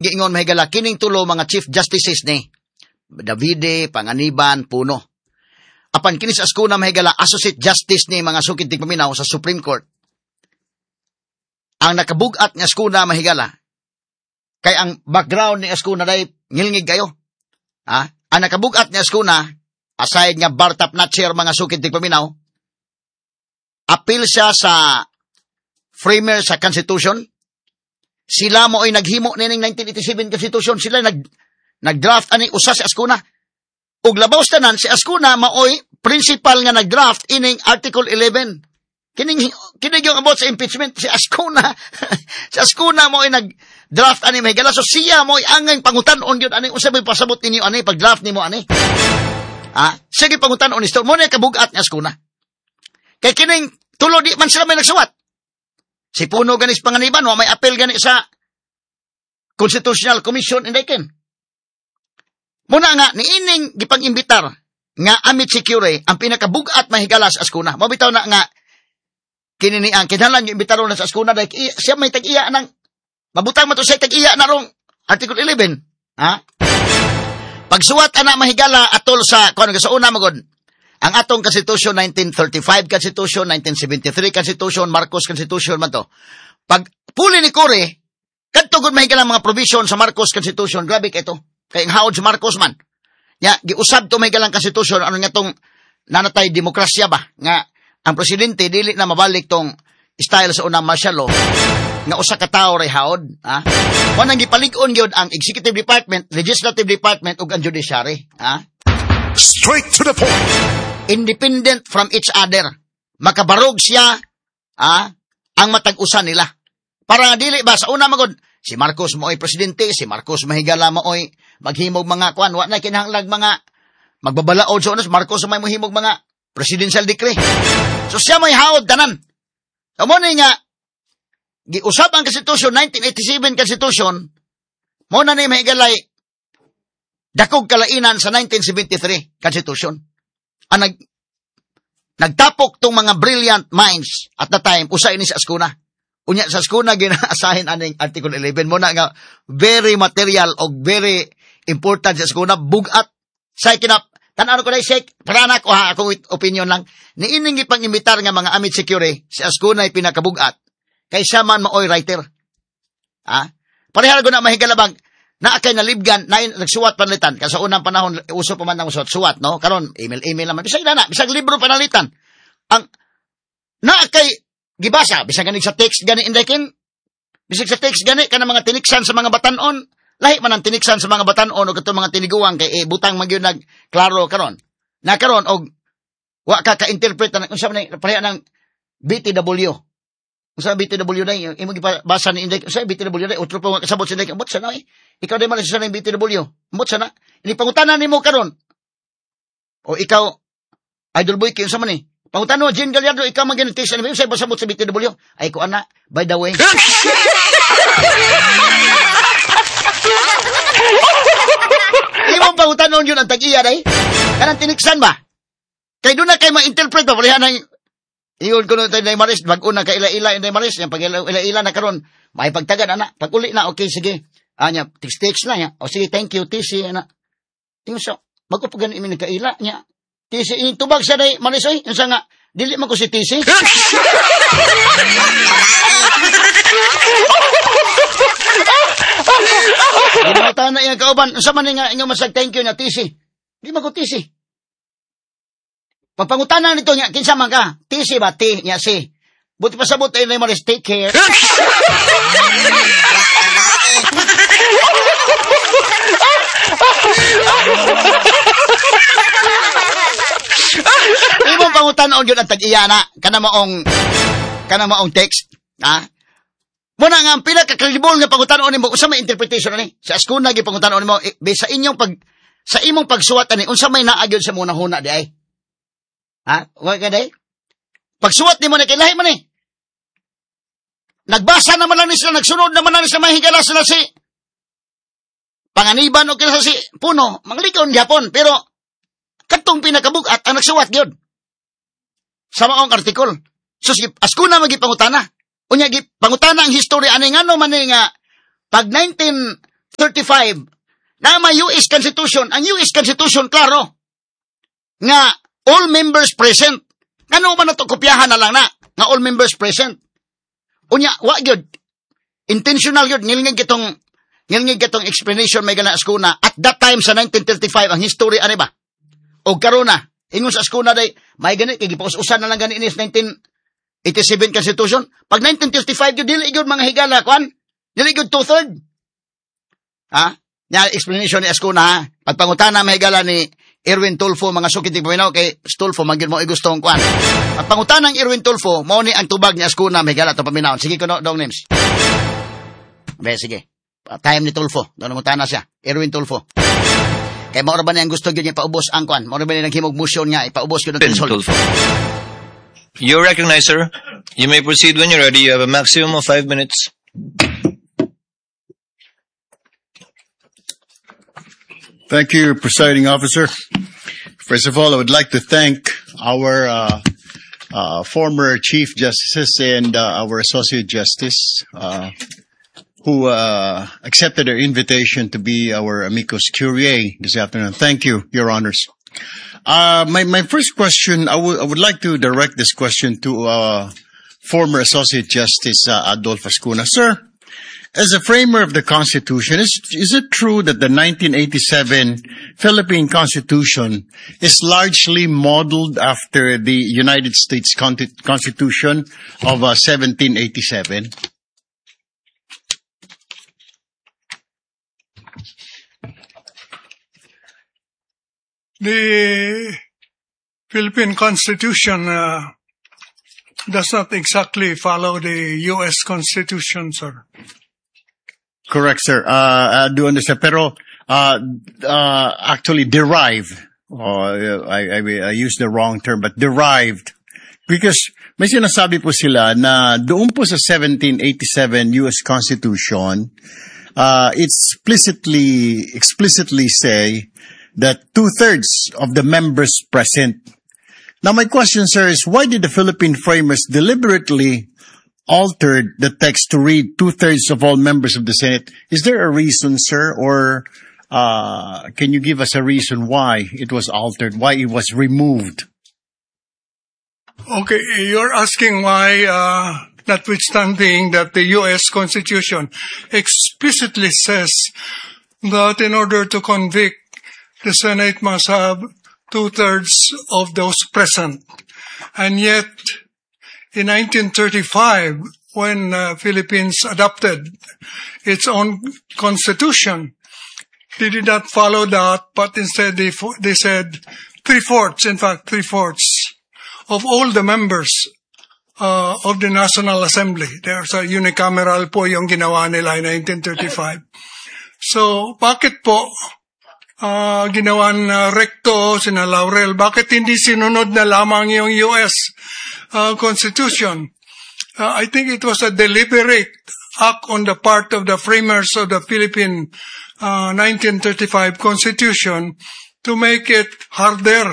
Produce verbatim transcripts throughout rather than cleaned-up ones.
giingon mahigala kining tulo mga chief justices ni Davide, Panganiban, Puno. Apan kini sa Ascuna mahigala associate justice ni mga sukid tigpaminaw sa Supreme Court. Ang nakabugat ni Ascuna mahigala kay ang background ni Ascuna day ngilngig kayo. Ha? Ang nakabugat ni Ascuna aside nga bar top notcher mga sukid tigpaminaw, appeal siya sa framer sa Constitution. Sila mo ay naghimo nining nineteen eighty-seven Constitution. Sila nag nagdraft ani usa si Ascuna. Ug labaw tanan si Ascuna maoy principal nga nagdraft ining Article eleven. Kining kining yung about sa impeachment si Ascuna. Si Ascuna mo ay nagdraft ani mahigala. So siya mo ay angay pangutan-on gyud ani unsa may pasabot ninyo ani pag-draft nimo ani. Ah, sige pangutan-on isto mo na kabugat ni Ascuna. Kay kining tulo di man sila may nagsuwat. Si Puno ganis Panganiban, wa may apel gani sa Constitutional Commission indeken. Muna nga, niining gipang-imbitar nga Amit Secure, ang pinakabugat mahigala sa Ascuna. Mabitaw na nga, kinini ang kinahanglan yung imbitaron na sa Ascuna, dahil siya may tag-iya ng, mabutang mato siya tag-iya na rong Article eleven. Ha? Pagsuwat ana mahigala atol sa, kung ano sa una magod, ang atong Constitution, nineteen thirty-five Constitution, nineteen seventy-three Constitution, Marcos Constitution man to. Pag puli ni Kore, kadtugod mahigala mga provision sa Marcos Constitution, grabe ka ito. Kay ang haod sa Marcos man. Ya, giusab to mahigala Constitution, ano nga tong nanatay demokrasya ba? Nga, ang presidente, dili na mabalik tong style sa unang martial law, nga usa ka tawo ray haod. Ha? Wanang gipalig-on yun ang Executive Department, Legislative Department, ug ang Judiciary. Ha? Straight to the point. Independent from each other. Makabarog siya, ah, ang matag-usan nila. Para nga dili ba, sa una magod, si Marcos mooy presidente, si Marcos mahigala mooy maghimog mga kwan, wa na kinahanglag mga magbabalaod sa unas, Marcos may mahimog mga presidential decree. So siya may haod tanan. Amo ni nga, giusab ang Constitution, nineteen eighty-seven Constitution, mo na ni mahigalay, dakog kalainan sa nineteen seventy-three Constitution. Ang nag, nagtapok tong mga brilliant minds at the time, usay ni sa Ascuna. Unya sa Ascuna, ginaasahin aning Article eleven. Muna nga, very material o very important sa Ascuna. Bugat. Sa kinap, tanaan ko na isek, para na ko ha, akong opinion lang. Niining ipang-imitar nga mga Amit Secure, si Ascuna ay pinakabugat. Kay siya man maoy writer. Ha? Parehal ko na mahigalabang, na kay nalibgan na nagsuwat panalitan kasi sa unang panahon uso pa man ang suwat suwat no karon email email naman bisag na bisag libro panalitan ang na kay gibasa bisag gani sa text gani indekin bisag sa text gani kana mga tiniksan sa mga batan-on lahi man ang tiniksan sa mga batan-on o kato mga tiniguang kay eh, butang magyud nag klaro karon na karon og wa ka ka-interpret na unsa man pareha ng B T W. Sa B T W na, imo gibasa ni Inday, sa B T W na, utro pa kasabot sa Inday, ambot sana eh. Ikaw din malasa ng B T W, ambot sana. Ini pangutanan nimo karon. O ikaw, Idol Boy, kaya sa man eh. Pangutanan, Jean Gallardo, ikaw mag-ginitish, ano ba, sa pasabot sa B T W? Ay ko, ana, by the way. Hindi mo pangutanan yun ang tag-iya, day. Kanang tiniksan ba? Kaya doon na kayo ma-interpret ba, palihan na iyon ko na tayo na Maris, mag-una ka ila-ila yung Maris, yung pag-ila-ila na karon, may pagtagan, anak, pag-uli na, okay, sige, anya, text-text na, ya. O sige, thank you, T C, anak. Tingnan siya, mag-upagan imin nagkaila, niya. T C, yung tubag siya na Maris, oy, yung sa nga, dili man ko si T C. Ginautan na yung kauban, yung sa man nga, yung masag thank you na T C. Di man ko T C. Pagpangutanan nito niya, kinsa man ka? T C ba? T, niya si. Buti pa sabot tayo na Maris, take care. Ibang pangutanon yun ang tag-iya na, kana maong, kana maong text, ha? Muna nga, pinaka-credible nga pangutanon mo, unsa may interpretation ni? Sa Ascuna, gipangutanon mo, eh, sa inyong pag, sa imong pagsuwat ani, unsa may naagyon sa muna huna di ay? Ha? Huwag ka day? Pagsuwat ni mo na kailahi mo ni. Nagbasa naman lang ni sila, nagsunod naman lang ni sila, mahigala sila si Panganiban o kila si Puno, manglikon gyapon, pero katong pinakabugat ang nagsuwat gyud. Sa maong artikul. So, Ascuna magipangutana. Unya, pangutana ang history, ano nga no man nga, pag nineteen thirty-five na may U S Constitution. Ang U S Constitution, klaro, nga all members present. Ano man na ito, kopyahan na lang na, nga all members present. Unya, wa gyud, intentional yun, ngilingig itong, ngilingig itong explanation may gana askuna. At that time sa nineteen thirty-five, ang history, ano ba? O karuna, ingon sa askuna day, may ganit, kaya gipaus-usan na lang ganit inis nineteen eighty-seven Constitution. Pag nineteen thirty-five, yun, dili yun mga higala, kwan? Dili yun two-third. Ha? Yan, explanation ni askuna, ha? Pagpangutana mga higala ni Erwin Tulfo, mga sukitig paminaw, kay Tulfo, magin mo igustong kwan. At pangutanang Erwin Tulfo, mo ni ang tubag ni askuna mga higala, ito paminaw. Sige ko no, dong names. Be, sige. Time ni Tulfo. Doon mutana siya. Erwin Tulfo. Kaya maura ba niya ang gusto niya ipaubos ang kwan? Maura ba niya nang himog motion niya ipaubos ko ng Tulfo. You're recognized, sir. You may proceed when you're ready. You have a maximum of five minutes. Thank you, Presiding Officer. First of all, I would like to thank our uh, uh, former Chief Justices and uh, our Associate Justice uh, who uh, accepted our invitation to be our amicus curiae this afternoon. Thank you, Your Honors. Uh, my, my first question, I would I would like to direct this question to uh, former Associate Justice uh, Adolfo Ascuna. Sir, as a framer of the Constitution, is, is it true that the nineteen eighty-seven Philippine Constitution is largely modeled after the United States Constitution of uh, seventeen eighty-seven? The Philippine Constitution uh, does not exactly follow the U S Constitution, sir. Correct, sir. Uh, I do understand. Pero, uh, uh, actually derive, uh, I, I, I used the wrong term, but derived. Because may sinasabi po sila na doon po sa seventeen eighty-seven U S Constitution, uh, it's explicitly, explicitly say that two-thirds of the members present. Now my question, sir, is why did the Philippine framers deliberately altered the text to read two-thirds of all members of the Senate? Is there a reason, sir, or uh, can you give us a reason why it was altered, why it was removed? Okay, you're asking why, uh, notwithstanding that the U S Constitution explicitly says that in order to convict, the Senate must have two-thirds of those present. And yet, in nineteen thirty-five, when uh, Philippines adopted its own constitution, they did not follow that, but instead they, they said three-fourths, in fact, three-fourths of all the members uh, of the National Assembly. There's a unicameral po yung ginawa nila in nineteen thirty-five. So, bakit po uh, ginawan uh, recto, sina Laurel, bakit hindi sinunod na lamang yung U S Uh, Constitution? Uh, I think it was a deliberate act on the part of the framers of the Philippine uh, nineteen thirty-five Constitution to make it harder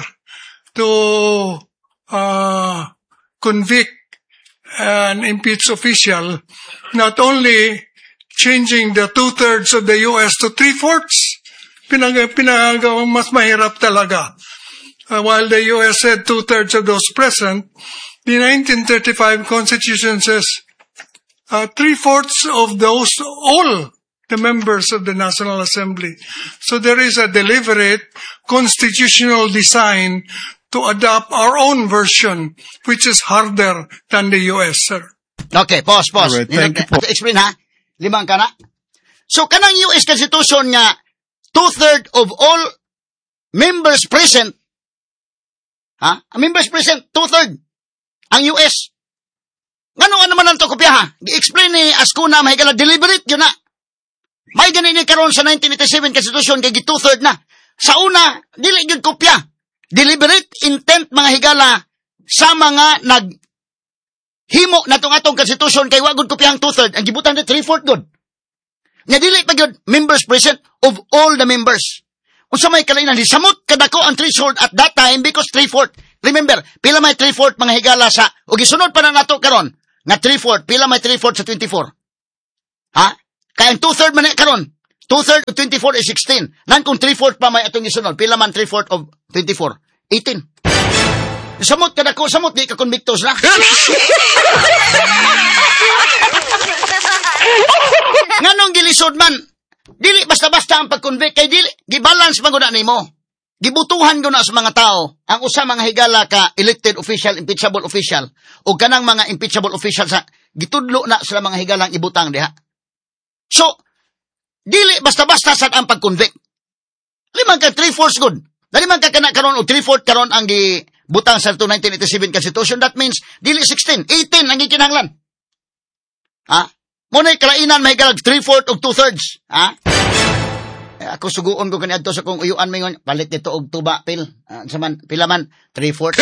to uh, convict an impeached official, not only changing the two-thirds of the U S to three-fourths, pinag- pinagawang mas mahirap talaga. Uh, while the U S said two-thirds of those present, the nineteen thirty-five Constitution says uh, three-fourths of those, all the members of the National Assembly. So there is a deliberate constitutional design to adopt our own version, which is harder than the U S, sir. Okay, pause, pause. All right, thank you po. Explain ha. Limang ka na. So, kanang U S Constitution nga, two-thirds of all members present, ha? Members present, two-thirds. Ang U S. Ngano naman ang to kopya ha? I-explain ni Ascuna, mahigala, deliberate yun na. May ganin ni karon sa nineteen eighty-seven Constitution, kaya two-thirds na. Sa una, dili yun kopya. Deliberate intent, mga higala, sa mga nag himo na itong atong Constitution, kay wagod kopya ang two-thirds, ang gibutan na three-fourths good. Nga dili pa yun, members present of all the members. Kung sa may kalainan, samot kadako ang threshold at that time because three-fourths. Remember, pila may three-fourths mga higala sa, o gisunod pa na nato karon nga three-fourths, pila may three-fourths sa twenty-four. Ha? Kaya ang two-thirds man karon two-thirds of twenty-four is sixteen. Nan kung three-fourths pa may atong isunod. Pila man three-fourths of twenty-four? eighteen. Samot ka na ko, samot di ka convictos na. Nganong gilisod man, dili basta-basta ang pag-convict, kay dili, gibalance man guna nimo. Gibutuhan guna sa mga tao, ang usa mga higala ka elected official, impeachable official, o kanang mga impeachable official sa, gitudlo na sila mga higalang ibutang diha. So, dili basta-basta sad ang pag-convict. Limang ka three-fourths good. Dali man ka kana karon o three-fourths karon ang gibutang sa nineteen eighty-seven Constitution, that means dili sixteen, eighteen ang gikinahanglan. Ha? Muna'y kalainan may galag three-fourths o two-thirds. Ha? Eh, ako suguon ko kaniadto sa kong uyuan may ngon, palit nito og tuba pil. Uh, saman pila man three-fourths.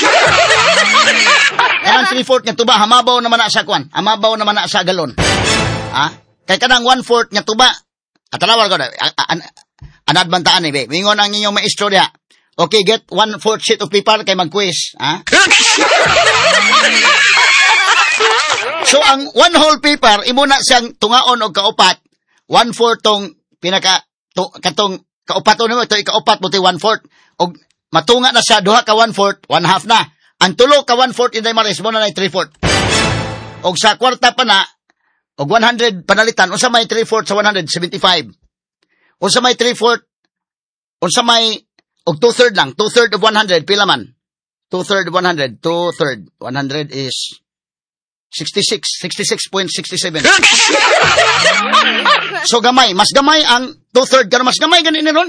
Ang three-fourths nga tuba hamabaw naman na sa kwan. Hamabaw naman na sa galon. Ha? Kay kanang one-fourth nga tuba. Atalawar ko na. Anad bantaan eh, be. Mingon ang inyong maestro diha. Okay, get one-fourth sheet of paper kay mag-quiz. Ha? So, ang one whole paper, imo na siyang tungaon o kaupat, one-fourth tong pinaka, to, katong kaupat o nimo, ito ikaupat mo ito one-fourth. O matunga na siya, duha ka one-fourth, one-half na. Ang tulo ka one-fourth, inday maris, mo na na three-fourth. O sa kwarta pa na, o one hundred panalitan, o sa may three-fourth sa one hundred, seventy-five. O sa may three-fourth, o sa may, o two-third lang, two-third of one hundred, pila man? Two-third of one hundred, two-third, one hundred is sixty-six, sixty-six point six seven. So gamay, mas gamay ang two-third, pero mas gamay ganin ron.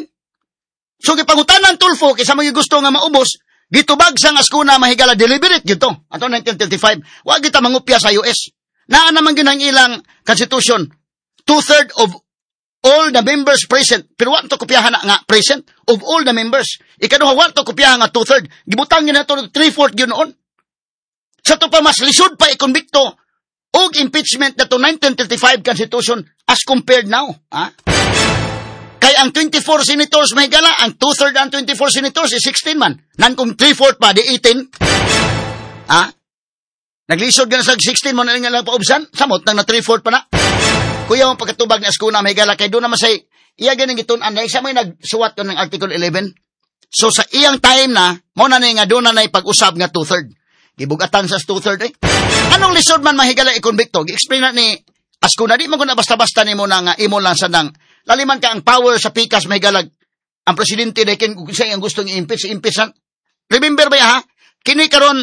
So gipangutanan tulfo, kaysa mga gusto nga maubos, gitubag sa askuna mahigala deliberate gito. Ato nineteen thirty-five, wag kita mangupya sa U S. Naa naman ginang ilang constitution, two-third of all the members present. Pero wa to kopyahan na nga present of all the members. Ikaduha wa to kopyahan nga two-third. Gibutang gina to three-fourth gyud noon. Sa to pa mas lisod pa ikonbikto og impeachment na to nineteen thirty-five Constitution as compared now. Ha? Kay ang twenty-four senators mahigala, ang two-third ang twenty-four senators is sixteen man. Nan kung three-fourth pa, di eighteen. Ha? Naglisod ka na sa sixteen mo na nga lang paubsan, samot nang na three-fourth pa na. Kuya ang pagkatubag na askuna mahigala, kay doon naman say, iya ganing gitun anday, siya may nagsuwat ko ng Article eleven. So sa iyang time na, mo na nga doon na na pag-usab nga two-third. Gibugatan sa two-third eh. Anong lisod man mahigala ikonbikto? Gi-explain na ni askuna, di man ko na basta-basta ni mo na nga imo lang sa nang, laliman ka ang power sa pikas mahigalag, ang presidente na kin, kung siya ang gustong i-impeach, i-impeach na. Remember ba ha? Kini karon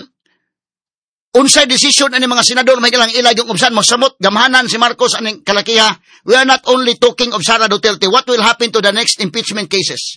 unsay decision ani mga senador mahigalang ilag yung ubsan mo samot gamhanan si Marcos aning kalakiha. We are not only talking of Sara Duterte. What will happen to the next impeachment cases?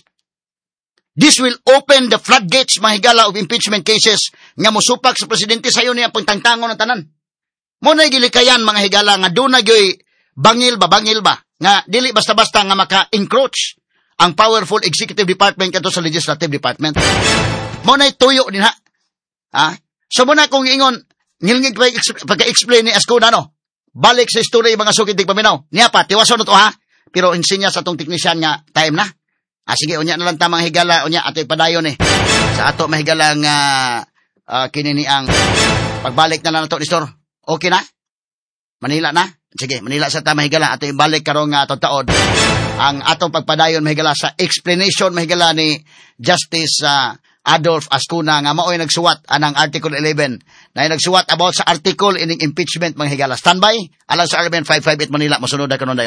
This will open the floodgates mahigala of impeachment cases nga mosupak sa presidente sayo niya pagtangtangon ng tanan. Mo na gilikayan mga higala nga doon na gyoy bangil ba bangil ba nga dili basta-basta nga maka-encroach ang powerful executive department kadto sa legislative department. Mo na tuyo din ha. Ha? So muna kung ingon, ngilngig pagka-explain ni Askuna, no? Balik sa history mga sukitig paminaw. Niya pa, tiwaso na to ha? Pero insinya sa tong teknisyan nga, time na. Ah, sige, unya na lang tamang higala, unya, ato ipadayon eh. Sa ato mahigalang uh, uh, kinini ang pagbalik na lang na to, Nestor. Okay na? Manila na? Sige, Manila sa tamang higala, ato ibalik karong uh, atong taon. Ang atong pagpadayon mahigala sa explanation mahigala ni Justice uh, Adolf Askuna nga mao'y nagsuwat anang Article eleven na nagsuwat about sa article ining impeachment mga higala. Standby, alas sa R M N five five eight Manila, masunod na kanon dayon.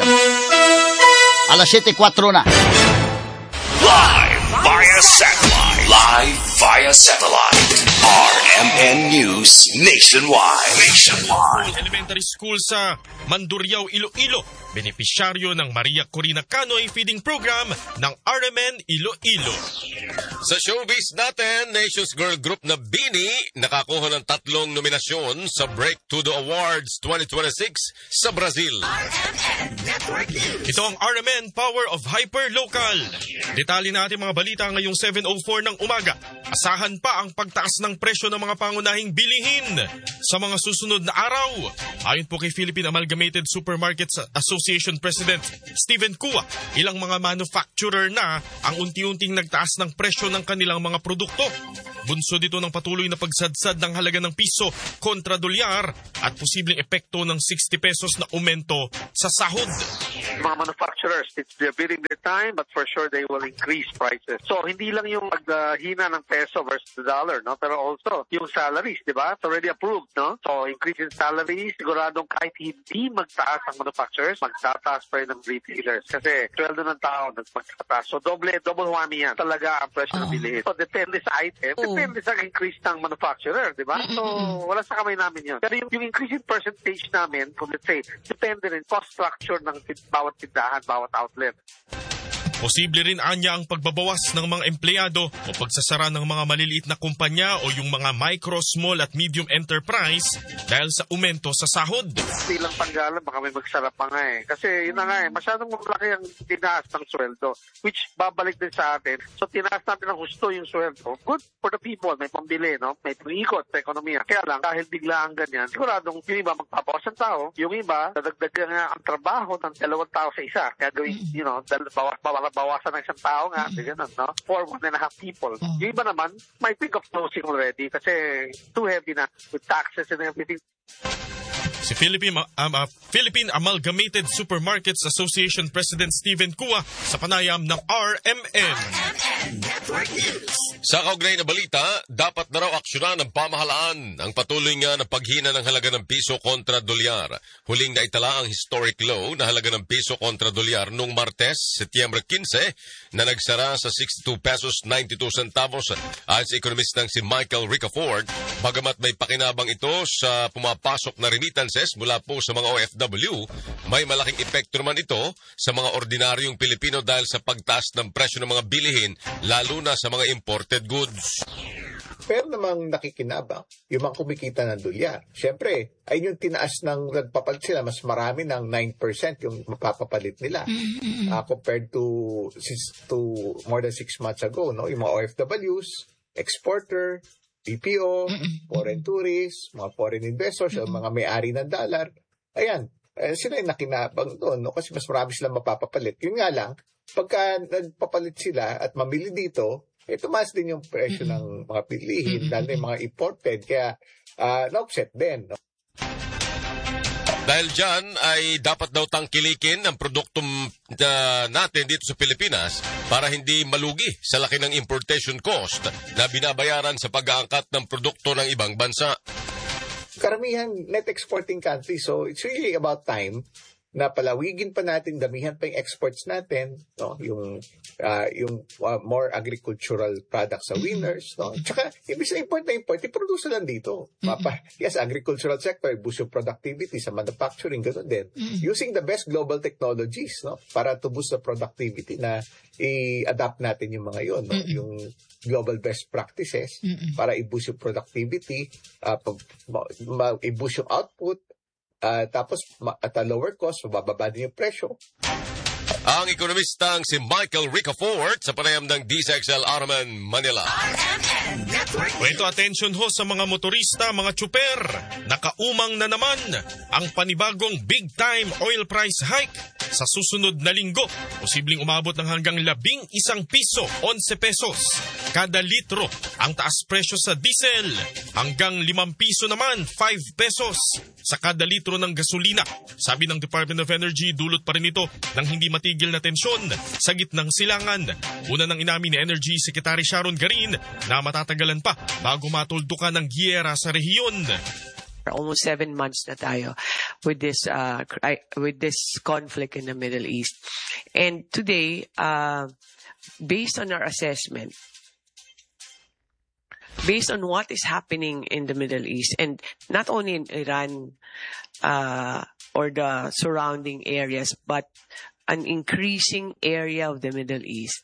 Alas seven four na. Live via satellite. Live via satellite. R M N News Nationwide. Nationwide. Elementary School sa Mandurriao, Iloilo. Benepisyaryo ng Maria Corina Canoy Feeding Program ng R M N Iloilo. Sa showbiz natin, Nations Girl Group na Bini nakakuha ng tatlong nominasyon sa Break to the Awards twenty twenty-six sa Brazil. Ito ang R M N Power of Hyperlocal. Detalye natin mga balita ngayong seven oh four ng umaga. Asahan pa ang pagtaas ng presyo ng mga pangunahing bilihin sa mga susunod na araw. Ayon po kay Philippine Amalgamated Supermarkets Association President Stephen Kua, ilang mga manufacturer na ang unti-unting nagtaas ng presyo presyo ng kanilang mga produkto. Bunso dito ng patuloy na pagsadsad ng halaga ng piso kontra dolyar at posibleng epekto ng sixty pesos na aumento sa sahod. Mga manufacturers, it's they're bidding their time, but for sure they will increase prices. So hindi lang yung paghina ng peso versus the dollar, no? Pero also yung salaries, di ba? It's already approved, no? So increase in salaries, siguradong kahit hindi magtaas ang manufacturers, magtataas pa rin ng retailers. Kasi sweldo ng tao magtataas. So doble, double whammy yan. Talaga ang presyo ng bilihin. So depende sa item, Oh. depende sa increase ng manufacturer, di ba? So wala sa kamay namin yun. Pero yung, yung increase in percentage namin, kung let's say, depende rin cost structure ng bawat tindahan, bawat outlet. Posible rin anya ang pagbabawas ng mga empleyado o pagsasara ng mga maliliit na kumpanya o yung mga micro, small at medium enterprise dahil sa aumento sa sahod. Hindi lang tanggalan, baka may magsarap pa nga eh. Kasi yun na nga eh, masyadong malaki ang tinaas ng sweldo, which babalik din sa atin. So tinaas natin ng gusto yung sweldo. Good for the people, may pambili, no? May pangikot sa ekonomiya. Kaya lang, dahil bigla ang ganyan, siguradong yung iba magpapawas ng tao, yung iba, dadagdagan nga ang trabaho ng dalawang tao sa isa. Kaya gawin, you know, dal- bawas, bawas, bawasan ng isang tao nga, ganun, no? For one and a half people. Yung iba naman, might think of closing already kasi too heavy na with taxes and everything. Si Philippine, um, uh, Philippine Amalgamated Supermarkets Association President Stephen Kua sa panayam ng R M N. Sa kaugnay na balita, dapat na raw aksyonan ng pamahalaan ang patuloy nga na paghina ng halaga ng piso kontra dolyar. Huling naitala ang historic low na halaga ng piso kontra dolyar noong Martes, Setyembre quince, na nagsara sa sixty-two pesos ninety-two centavos ayon sa ekonomistang si Michael Ricafort. Bagamat may pakinabang ito sa pumapasok na remittances mula po sa mga O F W, may malaking epekto naman ito sa mga ordinaryong Pilipino dahil sa pagtaas ng presyo ng mga bilihin, lalo na sa mga imported goods. Pero namang nakikinabang yung mga kumikita ng dolyar. Siyempre, ay yung tinaas ng nagpapalit sila, mas marami ng nine percent yung mapapapalit nila. Uh, compared to to more than six months ago, no? Yung mga O F Ws, exporter, P P O, foreign tourists, mga foreign investors, yung mga may-ari ng dollar. Ayan, eh, sila yung nakinabang doon, no? Kasi mas marami silang mapapapalit. Yun nga lang, pagka nagpapalit sila at mamili dito, eh, tumaas din yung presyo ng mga bilihin, lalo na yung mga imported, kaya uh, na-offset din. No? Dahil dyan ay dapat daw tangkilikin ang produkto uh, natin dito sa Pilipinas para hindi malugi sa laki ng importation cost na binabayaran sa pag-aangkat ng produkto ng ibang bansa. Karamihan net exporting country, so it's really about time na palawigin pa natin, damihan pa yung exports natin, no? Yung uh, yung uh, more agricultural products sa winners, no? Tsaka ibig sa import na import, i-produce lang dito. Mapa, yes, agricultural sector, boost yung productivity sa manufacturing, gano'n din. Mm-hmm. Using the best global technologies, no? Para to boost the productivity na i-adapt natin yung mga yun, no? Mm-hmm. Yung global best practices, mm-hmm, para i-boost yung productivity, uh, i-boost yung output, Uh, tapos at a lower cost, mabababa din yung presyo. Ang ekonomistang si Michael Ricafort sa panayam ng D S X L Arman, Manila. Pwento atensyon ho sa mga motorista, mga tsuper. Nakaumang na naman ang panibagong big time oil price hike sa susunod na linggo. Posibleng umabot ng hanggang labing isang piso, onse pesos kada litro ang taas presyo sa diesel. Hanggang limang piso naman, five pesos sa kada litro ng gasolina. Sabi ng Department of Energy, dulot pa rin ito ng hindi matigil na tensyon sa gitnang silangan. Una nang inamin ni Energy Secretary Sharon Garin na matatagalan pa bago matuldukan ng giyera sa rehiyon. Almost seven months na tayo with this uh, with this conflict in the Middle East. And today, uh, based on our assessment, based on what is happening in the Middle East, and not only in Iran uh, or the surrounding areas, but an increasing area of the Middle East,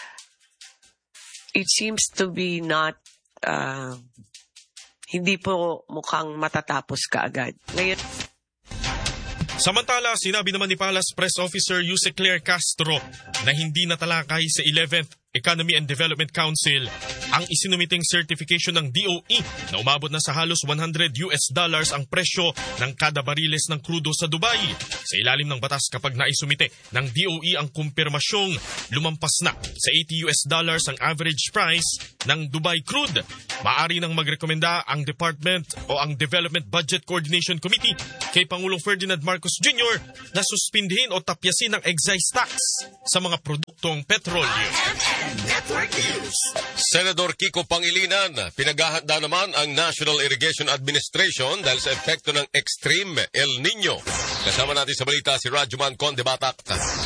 it seems to be not, uh, hindi po mukhang matatapos kaagad. Ngayon, samantala, sinabi naman ni Palace Press Officer Yuse Claire Castro na hindi natalakay sa eleventh Economy and Development Council ang isinumiting certification ng D O E na umabot na sa halos one hundred U S dollars ang presyo ng kada bariles ng krudo sa Dubai. Sa ilalim ng batas, kapag naisumite ng D O E ang kumpirmasyong lumampas na sa eighty U S dollars ang average price ng Dubai crude, maaari nang magrekomenda ang Department o ang Development Budget Coordination Committee kay Pangulong Ferdinand Marcos Junior na suspindihin o tapyasin ang excise tax sa mga produktong petrolyo. Senador Kiko Pangilinan, pinaghahanda naman ang National Irrigation Administration dahil sa epekto ng extreme El Nino. Kasama natin sa balita si Rajuman Conde Batak.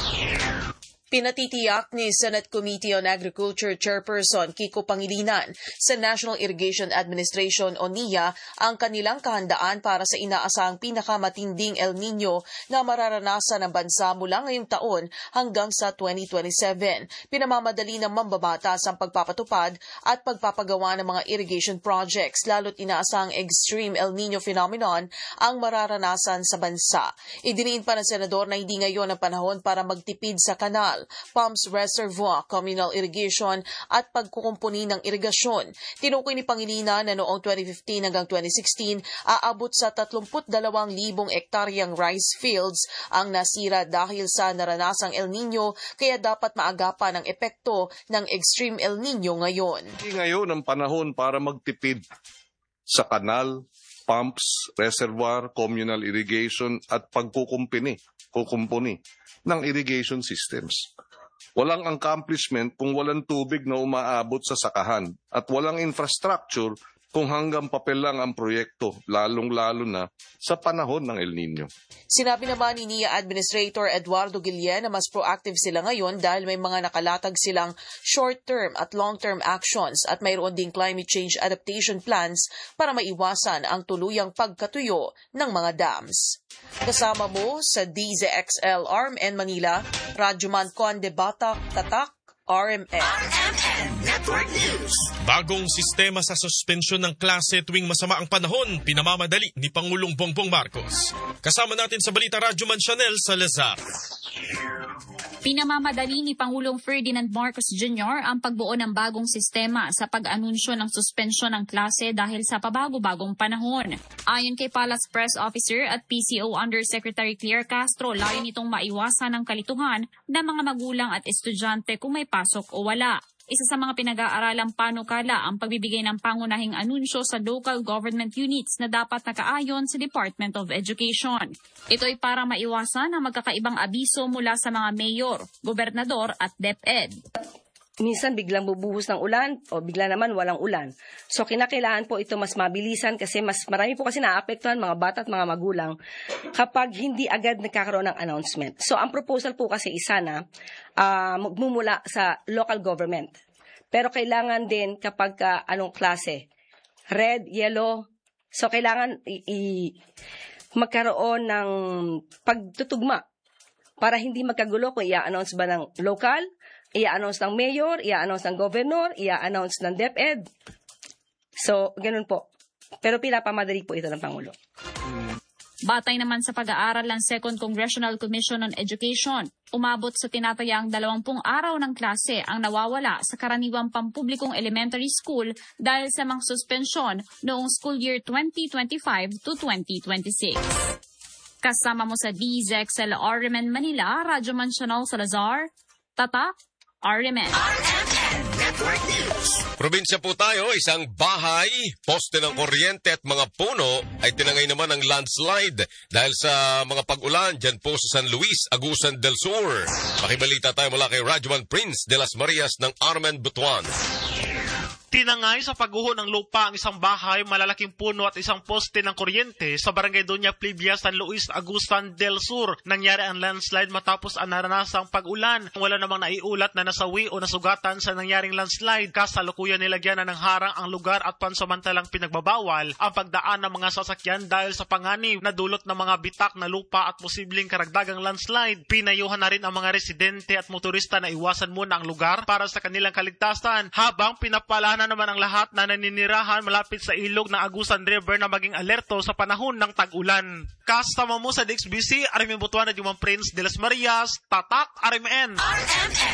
Pinatitiyak ni Senate Committee on Agriculture Chairperson Kiko Pangilinan sa National Irrigation Administration o N I A ang kanilang kahandaan para sa inaasahang pinakamatinding El Nino na mararanasan ng bansa mula ngayong taon hanggang sa twenty twenty-seven. Pinamamadali ng mambabatas ang pagpapatupad at pagpapagawa ng mga irrigation projects, lalo't inaasahang extreme El Nino phenomenon ang mararanasan sa bansa. Idiniin pa ng senador na hindi ngayon ang panahon para magtipid sa kanal, pumps, reservoir, communal irrigation at pagkukumpuni ng irigasyon. Tinukoy ni Pangilinan na noong twenty fifteen hanggang twenty sixteen, aabot sa thirty-two thousand ektaryang rice fields ang nasira dahil sa naranasang El Nino, kaya dapat maagapan ang epekto ng extreme El Nino ngayon. Hindi ngayon ang panahon para magtipid sa kanal, pumps, reservoir, communal irrigation at pagkukumpuni, kukumpuni ng irrigation systems. Walang accomplishment kung walang tubig na umaabot sa sakahan at walang infrastructure kung hanggang papel lang ang proyekto, lalong-lalo na sa panahon ng El Nino. Sinabi naman ni N I A Administrator Eduardo Guillen na mas proactive sila ngayon dahil may mga nakalatag silang short-term at long-term actions at mayroon ding climate change adaptation plans para maiwasan ang tuluyang pagkatuyo ng mga dams. Kasama mo sa D Z X L R M N Manila, Rajuman Conde Batak, Tatak, R M N. Network News. Bagong sistema sa suspensyon ng klase tuwing masama ang panahon, pinamamadali ni Pangulong Bongbong Marcos. Kasama natin sa balita, Rajuman Chanel Salazar. Pinamamadali ni Pangulong Ferdinand Marcos Junior ang pagbuo ng bagong sistema sa pag-anunsyo ng suspensyon ng klase dahil sa pabago-bagong panahon. Ayon kay Palace Press Officer at P C O Undersecretary Claire Castro, layo nitong maiwasan ang kalituhan ng mga magulang at estudyante kung may pasok o wala. Isa sa mga pinag-aaralang panukala ang pagbibigay ng pangunahing anunsyo sa local government units na dapat nakaayon sa Department of Education. Ito ay para maiwasan ang magkakaibang abiso mula sa mga mayor, gobernador at DepEd. Minsan biglang bubuhos ng ulan o bigla naman walang ulan. So kinakailangan po ito mas mabilisan kasi mas marami po kasi naapektuhan mga bata at mga magulang kapag hindi agad nagkakaroon ng announcement. So ang proposal po kasi isa na uh, magmumula sa local government. Pero kailangan din kapag uh, anong klase, red, yellow, so kailangan i- i- magkaroon ng pagtutugma para hindi magkagulo kung i-announce ba ng local, i-announce ng mayor, i-announce ng governor, i-announce ng DepEd. So, ganun po. Pero pinapamadali po ito ng Pangulo. Batay naman sa pag-aaral ng Second Congressional Commission on Education, umabot sa tinatayang dalawampung araw ng klase ang nawawala sa karaniwang pampublikong elementary school dahil sa mga suspensyon noong school year twenty twenty-five to twenty twenty-six. Kasama mo sa D Z X L R M N Manila, Rajuman Chanel Salazar, Tatak, R M N. Probinsya po tayo, isang bahay, poste ng kuryente at mga puno ay tinangay naman ng landslide dahil sa mga pag-ulan dyan po sa San Luis, Agusan del Sur. Makibalita tayo mula kay Rajuman Prince de las Marias ng Armen Butuan. Tinangay sa pagguho ng lupa ang isang bahay, malalaking puno at isang poste ng kuryente sa barangay Doña Plebia, San Luis, Agusan del Sur. Nangyari ang landslide matapos ang naranasang pag-ulan. Wala namang naiulat na nasawi o nasugatan sa nangyaring landslide. Kasalukuyan nilagyan na ng harang ang lugar at pansamantalang pinagbabawal ang pagdaan ng mga sasakyan dahil sa panganib na dulot ng mga bitak na lupa at posibleng karagdagang landslide. Pinayuhan na rin ang mga residente at motorista na iwasan muna ang lugar para sa kanilang kaligtasan, habang pinapalahan na naman ang lahat na naninirahan malapit sa ilog ng Agusan River na maging alerto sa panahon ng tag-ulan. Kasama mo sa D X B C, Armin Butuan at Juman Prince de las Marias, Tatak, R M N.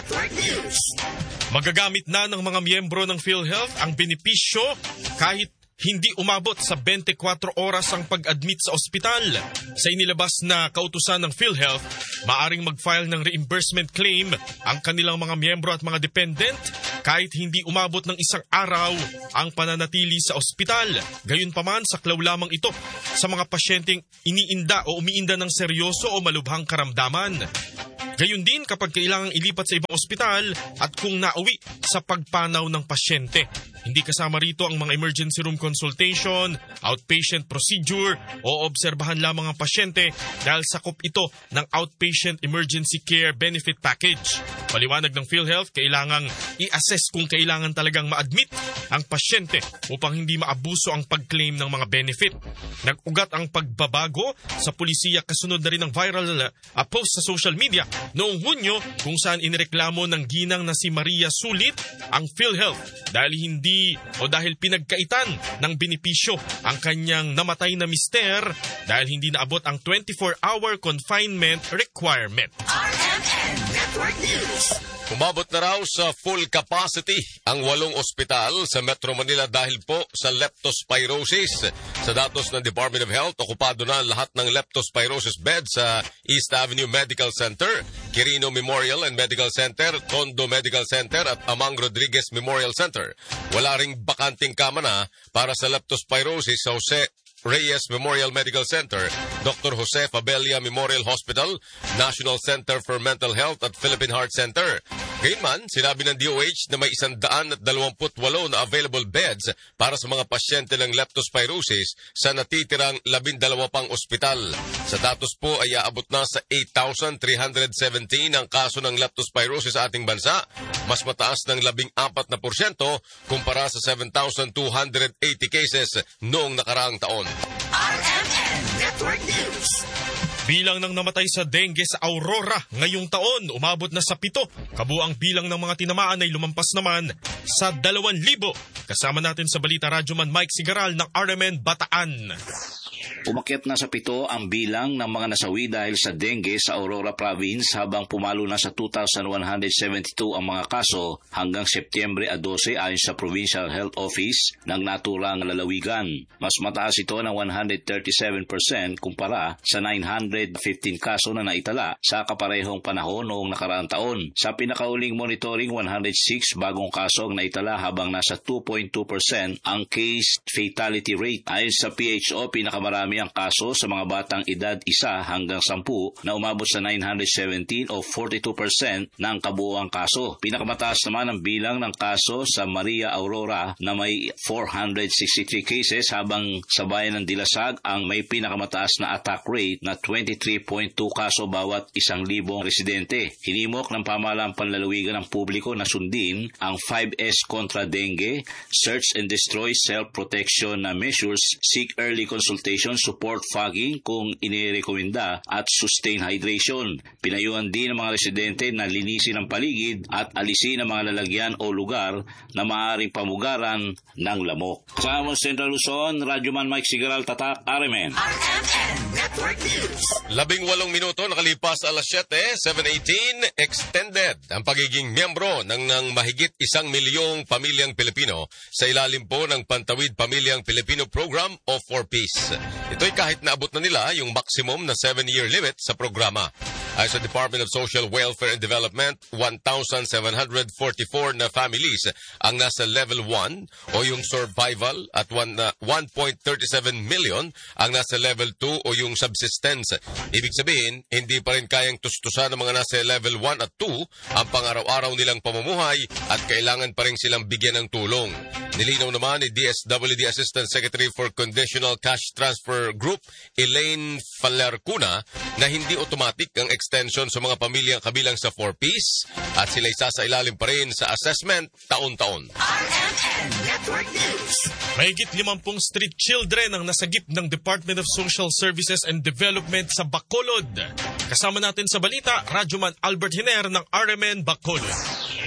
Network News. Magagamit na ng mga miyembro ng PhilHealth ang benepisyo kahit hindi umabot sa twenty-four oras ang pag-admit sa ospital. Sa inilabas na kautusan ng PhilHealth, maaring mag-file ng reimbursement claim ang kanilang mga miyembro at mga dependent kahit hindi umabot ng isang araw ang pananatili sa ospital. Gayunpaman, saklaw lamang ito sa mga pasyenteng iniinda o umiinda ng seryoso o malubhang karamdaman. Gayon din kapag kailangang ilipat sa ibang ospital at kung nauwi sa pagpanaw ng pasyente. Hindi kasama rito ang mga emergency room consultation, outpatient procedure o obserbahan lamang ang pasyente dahil sakop ito ng Outpatient Emergency Care Benefit Package. Paliwanag ng PhilHealth, kailangang i-assess kung kailangan talagang ma-admit ang pasyente upang hindi maabuso ang pag-claim ng mga benefit. Nag-ugat ang pagbabago sa pulisiya kasunod na rin ng viral uh, post sa social media noong Hunyo kung saan inireklamo ng ginang na si Maria Sulit ang PhilHealth dahil hindi o dahil pinagkaitan ng benepisyo ang kanyang namatay na mister dahil hindi naabot ang twenty-four hour confinement requirement. R M N Network News. Umabot na raw sa full capacity ang walong ospital sa Metro Manila dahil po sa leptospirosis. Sa datos ng Department of Health, okupado na lahat ng leptospirosis beds sa East Avenue Medical Center, Quirino Memorial and Medical Center, Tondo Medical Center at Amang Rodriguez Memorial Center. Wala ring bakanting kama na para sa leptospirosis sa Jose Reyes Memorial Medical Center, Doctor Jose Fabella Memorial Hospital, National Center for Mental Health at Philippine Heart Center. Gayunman, sinabi ng D O H na may one hundred twenty-eight na available beds para sa mga pasyente ng leptospirosis sa natitirang twelve pang ospital. Sa datos po ay aabot na sa eight thousand three hundred seventeen ang kaso ng leptospirosis sa ating bansa, mas mataas ng fourteen na porsyento kumpara sa seven thousand two hundred eighty cases noong nakaraang taon. R M N Network News. Bilang ng namatay sa dengue sa Aurora ngayong taon, umabot na sa pito. Kabuang bilang ng mga tinamaan ay lumampas naman sa dalawang libo. Kasama natin sa Balita Radyoman Mike Sigaral ng R M N Bataan. Umakyat na sa pito ang bilang ng mga nasawi dahil sa dengue sa Aurora Province habang pumalo na sa two thousand one hundred seventy-two ang mga kaso hanggang Setyembre twelve ayon sa Provincial Health Office ng naturang lalawigan. Mas mataas ito ng one hundred thirty-seven percent kumpara sa nine hundred fifteen kaso na naitala sa kaparehong panahon noong nakaraang taon. Sa pinakauling monitoring, one hundred six bagong kaso ang naitala habang nasa two point two percent ang case fatality rate. Ayon sa P H O, pinakamarami ang kaso sa mga batang edad isa hanggang sampu na umabot sa nine hundred seventeen o forty-two percent ng kabuuang kaso. Pinakamataas naman ang bilang ng kaso sa Maria Aurora na may four hundred sixty-three cases habang sa bayan ng Dilasag ang may pinakamataas na attack rate na twenty-three point two kaso bawat isang libong residente. Hinimok ng pamahalaang panlalawigan ng publiko na sundin ang five S kontra dengue, search and destroy self-protection na measures, seek early consultation, support fogging kung inirekomenda at sustain hydration. Pinayuhan din ng mga residente na linisin ang paligid at alisin ang mga lalagyan o lugar na maaaring pamugaran ng lamok. Sa Amon Central Luzon, Radyoman Mike Sigaral, Tatak, R M N. R M N Network News. Labing walong minuto nakalipas alas siyete, seven eighteen, extended ang pagiging miyembro ng, ng mahigit isang milyong pamilyang Pilipino sa ilalim po ng Pantawid Pamilyang Pilipino Program o four Ps. Ito'y kahit naabot na nila yung maximum na seven-year limit sa programa. Ay sa Department of Social Welfare and Development, one thousand seven hundred forty-four na families ang nasa level one o yung survival at one point three seven million ang nasa level two o yung subsistence. Ibig sabihin, hindi pa rin kayang tustusan ng mga nasa level one at two ang pang-araw-araw nilang pamumuhay at kailangan pa rin silang bigyan ng tulong. Nilinaw naman ni D S W D Assistant Secretary for Conditional Cash Transfer Group, Elaine Falercuna, na hindi automatic ang extension sa mga pamilyang kabilang sa four Ps at sila'y sasailalim pa rin sa assessment taon-taon. R M N Network News. Mahigit limampung street children ang nasagip ng Department of Social Services and Development sa Bacolod. Kasama natin sa balita, Radyoman Albert Hiner ng R M N Bacolod.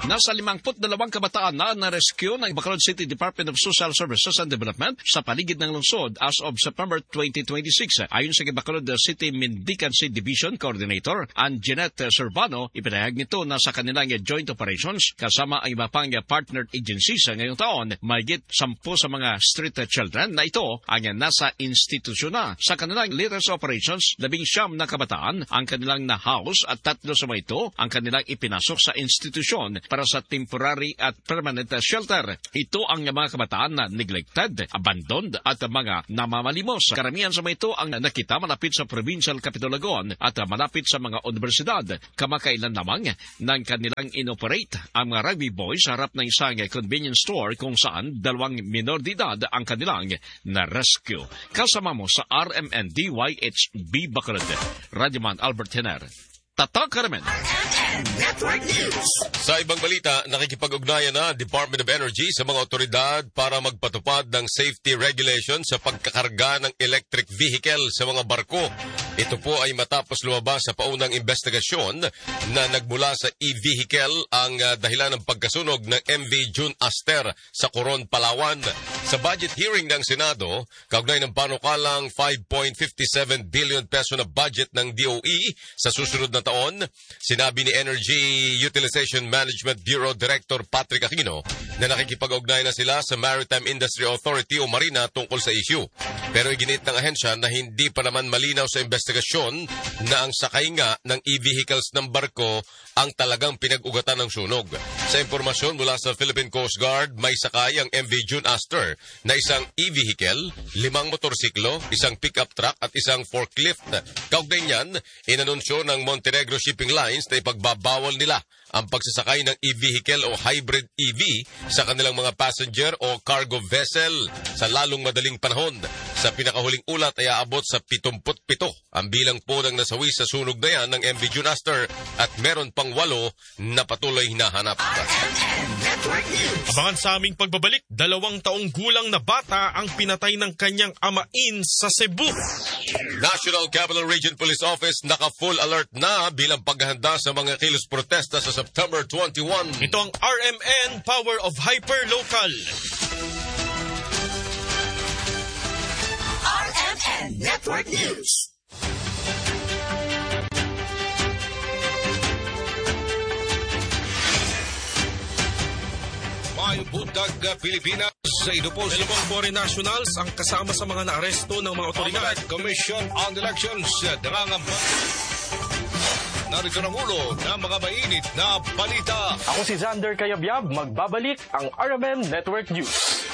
Nasa limangput dalawang kabataan na na-rescue ng Bacolod City Department of Social Services and Development sa paligid ng lungsod as of September twenty twenty-six. Ayon sa Bacolod City Mendicancy Division Coordinator, Anjanette Servano, ipinahayag nito na sa kanilang joint operations kasama ang iba pang partnered agencies ngayong taon, mahigit sampu sa mga street children na ito ang nasa institusyon na. Sa kanilang latest operations, labing siyam na kabataan ang kanilang na-house at tatlo sa mga ito ang kanilang ipinasok sa institusyon para sa temporary at permanent shelter. Ito ang mga kabataan na neglected, abandoned at mga namamalimos. Karamihan sa mga ito ang nakita malapit sa Provincial Capitolagon at malapit sa mga universidad. Kamakailan lamang ng kanilang inoperate ang mga rugby boys sa harap ng isang convenience store kung saan dalawang minor de edad ang kanilang na-rescue. Kasama mo sa R M N D Y H B Bacolod, Radyoman Albert Hener. Tatak Karamen. Network News. Sa ibang balita, nakikipag-ugnayan na Department of Energy sa mga otoridad para magpatupad ng safety regulation sa pagkakarga ng electric vehicle sa mga barko. Ito po ay matapos lumabas sa paunang investigasyon na nagmula sa e-vehicle ang uh, dahilan ng pagkasunog ng M V June Aster sa Coron, Palawan. Sa budget hearing ng Senado, kaugnay ng panukalang five point five seven billion peso na budget ng D O E sa susunod na taon, sinabi ni Energy Utilization Management Bureau Director Patrick Aquino na nakikipag-ugnay na sila sa Maritime Industry Authority o Marina tungkol sa issue. Pero iginit ng ahensya na hindi pa naman malinaw sa investigasyon na ang sakay nga ng e-vehicles ng barko ang talagang pinag-ugatan ng sunog. Sa impormasyon mula sa Philippine Coast Guard, may sakay ang M V June Aster na isang e-vehicle, limang motorsiklo, isang pickup truck at isang forklift. Kaugnay niyan, inanunsyo ng Montenegro Shipping Lines na ipagbabawal nila ang pagsasakay ng e-vehicle o hybrid E V sa kanilang mga passenger o cargo vessel sa lalong madaling panahon. Sa pinakahuling ulat ay aabot sa pitongput pito ang bilang po ng nasawi sa sunog na yan ng M V June Aster at meron pang walo na patuloy hinahanap. Abangan sa aming pagbabalik, dalawang taong gulang na bata ang pinatay ng kanyang amain sa Cebu. National Capital Region Police Office naka-full alert na bilang paghahanda sa mga kilos protesta sa September twenty-first. Ito ang R M N Power of Hyperlocal. R M N Network News. Mayong buntag Pilipinas sa Idupos. Dalawang foreign nationals ang kasama sa mga naaresto ng mga otoridad. Commission on Elections nangangamba. Narito na mulo ng mga mainit na balita. Ako si Xander Kayabyab, magbabalik ang R M N Network News.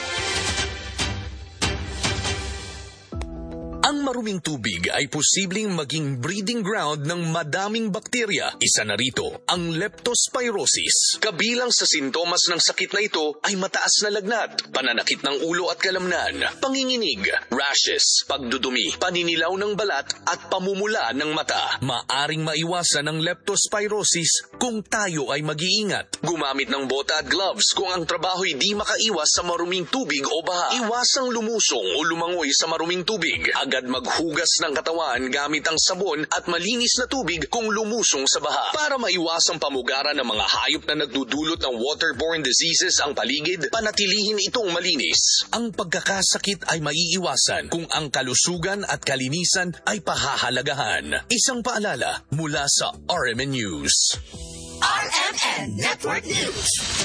Ang maruming tubig ay posibleng maging breeding ground ng madaming bakterya. Isa na rito, ang leptospirosis. Kabilang sa sintomas ng sakit na ito ay mataas na lagnat, pananakit ng ulo at kalamnan, panginginig, rashes, pagdudumi, paninilaw ng balat at pamumula ng mata. Maaring maiwasan ang leptospirosis kung tayo ay mag-iingat. Gumamit ng bota at gloves kung ang trabaho'y di makaiwas sa maruming tubig o baha. Iwasang lumusong o lumangoy sa maruming tubig. Agad maghugas ng katawan gamit ang sabon at malinis na tubig kung lumusong sa baha. Para maiwasang pamugaran ng mga hayop na nagdudulot ng waterborne diseases ang paligid, panatilihin itong malinis. Ang pagkakasakit ay maiiwasan kung ang kalusugan at kalinisan ay pahahalagahan. Isang paalala mula sa R M N News. R M N Network News.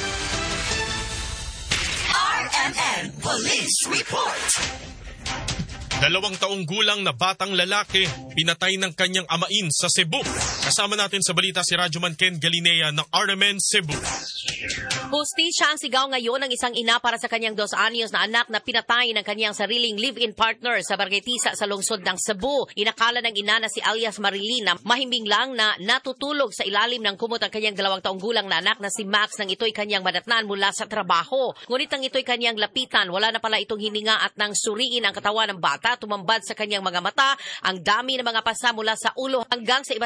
R M N Police Report. Dalawang taong gulang na batang lalaki pinatay ng kanyang amain sa Cebu. Kasama natin sa balita si Radyoman Ken Galinea ng R M N Cebu. Hustisya ang sigaw ngayon ng isang ina para sa kanyang dos anyos na anak na pinatay ng kanyang sariling live-in partner sa Barangay Tisa sa lungsod ng Cebu. Inakala ng ina na si alias Marilyn na mahimbing lang na natutulog sa ilalim ng kumot ang kanyang dalawang taong gulang na anak na si Max nang ito'y kanyang madatnan mula sa trabaho. Ngunit nang ito'y kanyang lapitan, wala na pala itong hininga at nang suriin ang katawan ng bata, tumambad sa kanyang mga mata ang dami ng mga pasa mula sa ulo hanggang sa iba't ibang bahagi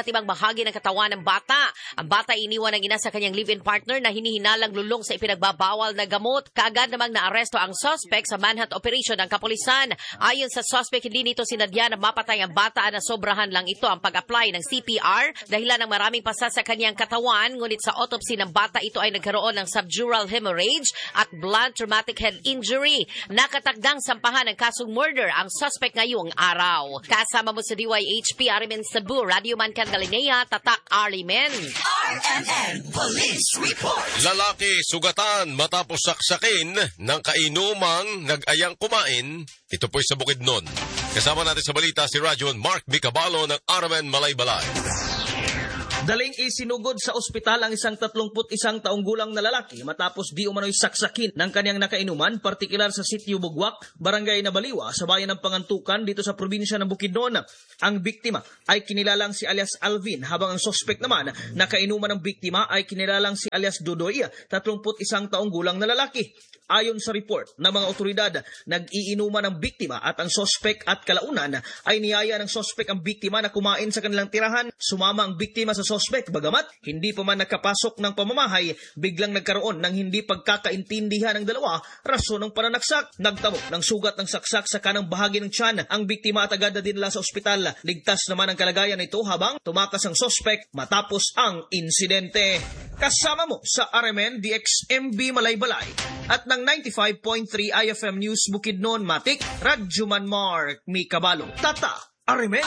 bahagi ng katawan ng bata. Ang bata iniwan ng ina sa kanyang live-in partner na hinihinalang lulong sa ipinagbabawal na gamot. Kaagad namang naaresto ang suspect sa manhunt operation ng kapulisan. Ayon sa suspect, hindi nito sinadya na mapatay ang bata na sobrahan lang ito ang pag-apply ng C P R dahilan ng maraming pasa sa kanyang katawan. Ngunit sa autopsy ng bata, ito ay nagkaroon ng subdural hemorrhage at blunt traumatic head injury. Nakatakdang sampahan ng kasong murder ang suspect ngayong araw. Kasama mo sa D Y H P Arimen Cebu, Radio Man Candalinea, Tatak Arimen. R M N Police Report. Lalaki sugatan matapos saksakin ng kainumang nag-ayang kumain. Ito po'y sa Bukidnon. Kasama natin sa balita si Rajon Mark Bicabalo ng R M N Malaybalay. Daling isinugod sa ospital ang isang tatlumput isang taong gulang na lalaki matapos di umano'y saksakin ng kanyang nakainuman, partikular sa Sitio Bugwak, Barangay Nabaliwa, sa bayan ng Pangantukan dito sa probinsya ng Bukidnon. Ang biktima ay kinilalang si alias Alvin, habang ang suspect naman na kainuman ng biktima ay kinilalang si alias Dudoy, tatlumput isang taong gulang na lalaki. Ayon sa report ng mga otoridad, nag-iinuman ang biktima at ang sospek at kalaunan ay niyaya ng sospek ang biktima na kumain sa kanilang tirahan. Sumama ang biktima sa sospek, bagamat hindi pa man nakapasok ng pamamahay, biglang nagkaroon ng hindi pagkakaintindihan ng dalawa, rason ng pananaksak. Nagtamo ng sugat ng saksak sa kanang bahagi ng tiyan ang biktima at agad na dinala sa ospital. Ligtas naman ang kalagayan nito habang tumakas ang sospek matapos ang insidente. Kasama mo sa R M N D X M B Malaybalay at ng ninety-five point three I F M News Bukidnon Matik, Radjuman Mark Mikabalo, Tata R M N.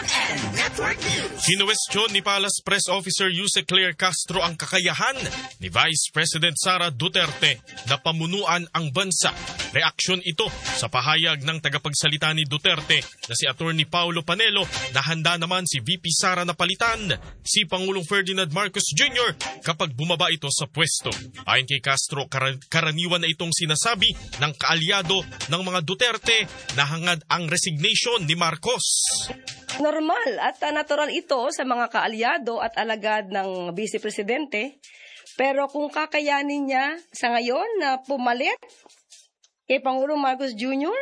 Kinuwestiyon ni Palace Press Officer Yuse Claire Castro ang kakayahan ni Vice President Sara Duterte na pamunuan ang bansa. Reaksyon ito sa pahayag ng tagapagsalita ni Duterte na si Attorney Paulo Panelo na handa naman si V P Sara na palitan si Pangulong Ferdinand Marcos Junior kapag bumaba ito sa pwesto. Ayon kay Castro, kar- karaniwan na itong sinasabi ng kaalyado ng mga Duterte na hangad ang resignation ni Marcos. Normal at uh, natural ito sa mga kaalyado at alagad ng Vice Presidente. Pero kung kakayanin niya sa ngayon na pumalit kay Pangulong Marcos Junior,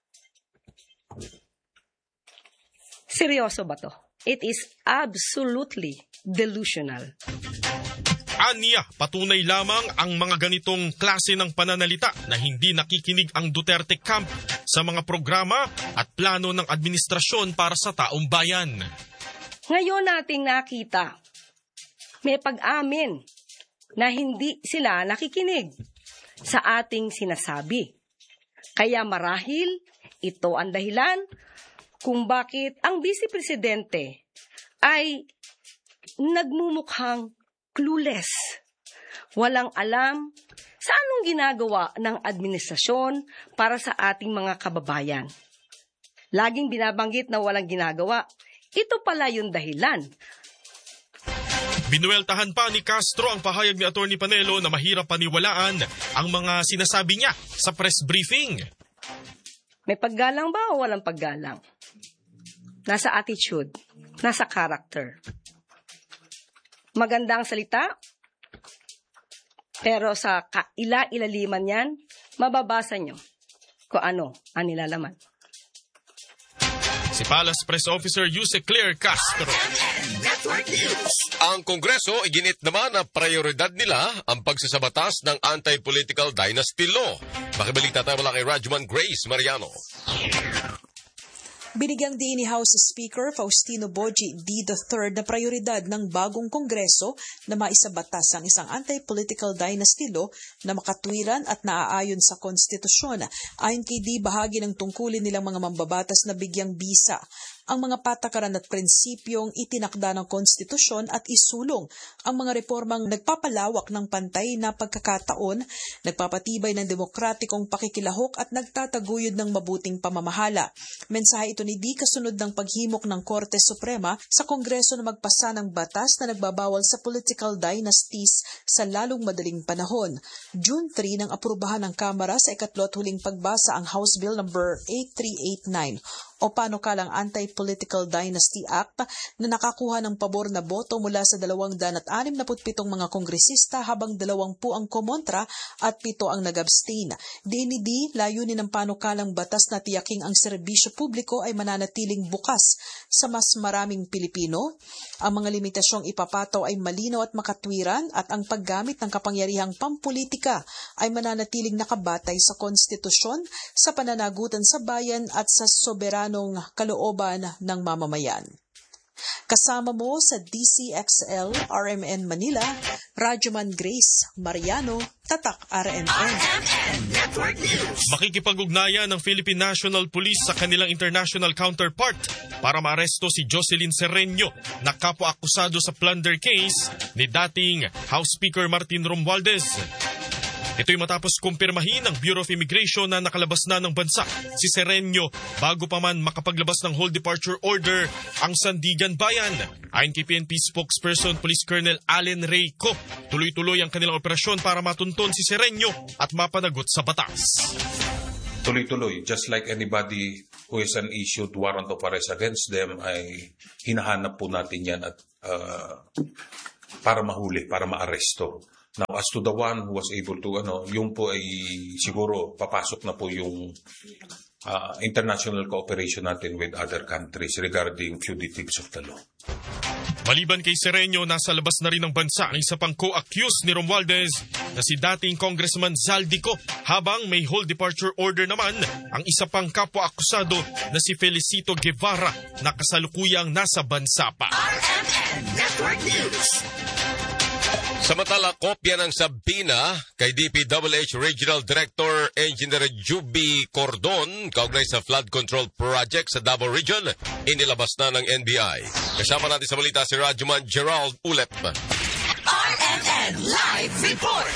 seryoso ba to? It is absolutely delusional. Aniya, patunay lamang ang mga ganitong klase ng pananalita na hindi nakikinig ang Duterte camp sa mga programa at plano ng administrasyon para sa taong bayan. Ngayon nating nakita, may pag-amin na hindi sila nakikinig sa ating sinasabi. Kaya marahil ito ang dahilan kung bakit ang Vice Presidente ay nagmumukhang clueless. Walang alam sa anong ginagawa ng administrasyon para sa ating mga kababayan. Laging binabanggit na walang ginagawa. Ito pala yung dahilan. Binueltahan pa ni Castro ang pahayag ni Attorney Panelo na mahirap paniwalaan ang mga sinasabi niya sa press briefing. May paggalang ba o walang paggalang? Nasa attitude, nasa character. Magandang salita, pero sa kaila-ilaliman yan, mababasa nyo kung ano ang nilalaman. Si Palace Press Officer Yuse Claire Castro. Ang Kongreso iginit naman na prioridad nila ang pagsasabatas ng anti-political dynasty law. Makibalita tayo mula kay Radjuman Grace Mariano. Binigyang diin ni House Speaker Faustino Boji D. the third na prioridad ng bagong Kongreso na maisabatas ang isang anti-political dynasty law na makatwiran at naaayon sa konstitusyon. Ayon kay D, bahagi ng tungkulin nilang mga mambabatas na bigyang bisa ang mga patakaran at prinsipyong itinakda ng konstitusyon at isulong ang mga reformang nagpapalawak ng pantay na pagkakataon, nagpapatibay ng demokratikong pakikilahok at nagtataguyod ng mabuting pamamahala. Mensahe ito ni D kasunod ng paghimok ng Korte Suprema sa Kongreso na magpasa ng batas na nagbabawal sa political dynasties sa lalong madaling panahon. June three nang aprubahan ng Kamara sa ikatlo at huling pagbasa ang House Bill number eight three eight nine o panukalang Anti-Political Dynasty Act na nakakuha ng pabor na boto mula sa dalawang daan at anim na putpitong mga kongresista habang dalawampu ang kumontra at pito ang nag-abstain. Dinidi, layunin ng panukalang batas na tiyaking ang serbisyo publiko ay mananatiling bukas sa mas maraming Pilipino. Ang mga limitasyong ipapataw ay malinaw at makatwiran at ang paggamit ng kapangyarihang pampolitika ay mananatiling nakabatay sa konstitusyon, sa pananagutan sa bayan at sa soberanong kalooban ng mamamayan. Kasama mo sa D C X L R M N Manila, Radyoman Grace Mariano, Tatak R M N. Makikipag-ugnayan ng Philippine National Police sa kanilang international counterpart para maaresto si Jocelyn Serreño na kapwa-akusado sa plunder case ni dating House Speaker Martin Romualdez. Ito'y matapos kumpirmahin ng Bureau of Immigration na nakalabas na ng bansa si Serreño bago pa man makapaglabas ng whole departure order ang Sandigan Bayan. Ayon kay P N P spokesperson Police Colonel Allen Reyco, tuloy-tuloy ang kanilang operasyon para matunton si Serreño at mapanagot sa batas. Tuloy-tuloy, just like anybody who is an issued warrant of arrest against them, ay hinahanap po natin yan at uh, para mahuli, para maaresto. Now, as to the one who was able to, ano, yung po ay siguro papasok na po yung uh, international cooperation natin with other countries regarding fugitives of the law. Maliban kay Serreño, nasa labas na rin ng bansa ang isa pang co-accused ni Romualdez na si dating Congressman Zaldico, habang may whole departure order naman ang isa pang kapwa-akusado na si Felicito Guevara na kasalukuyang nasa bansa pa. R M N Network News. Samantala, kopya ng sabina kay D P W H Regional Director Engineer Juby Cordon kaugnay sa flood control project sa Davao Region, inilabas na ng N B I. Kasama natin sa balita si Radyoman Gerald Ulep. R M N Live Report.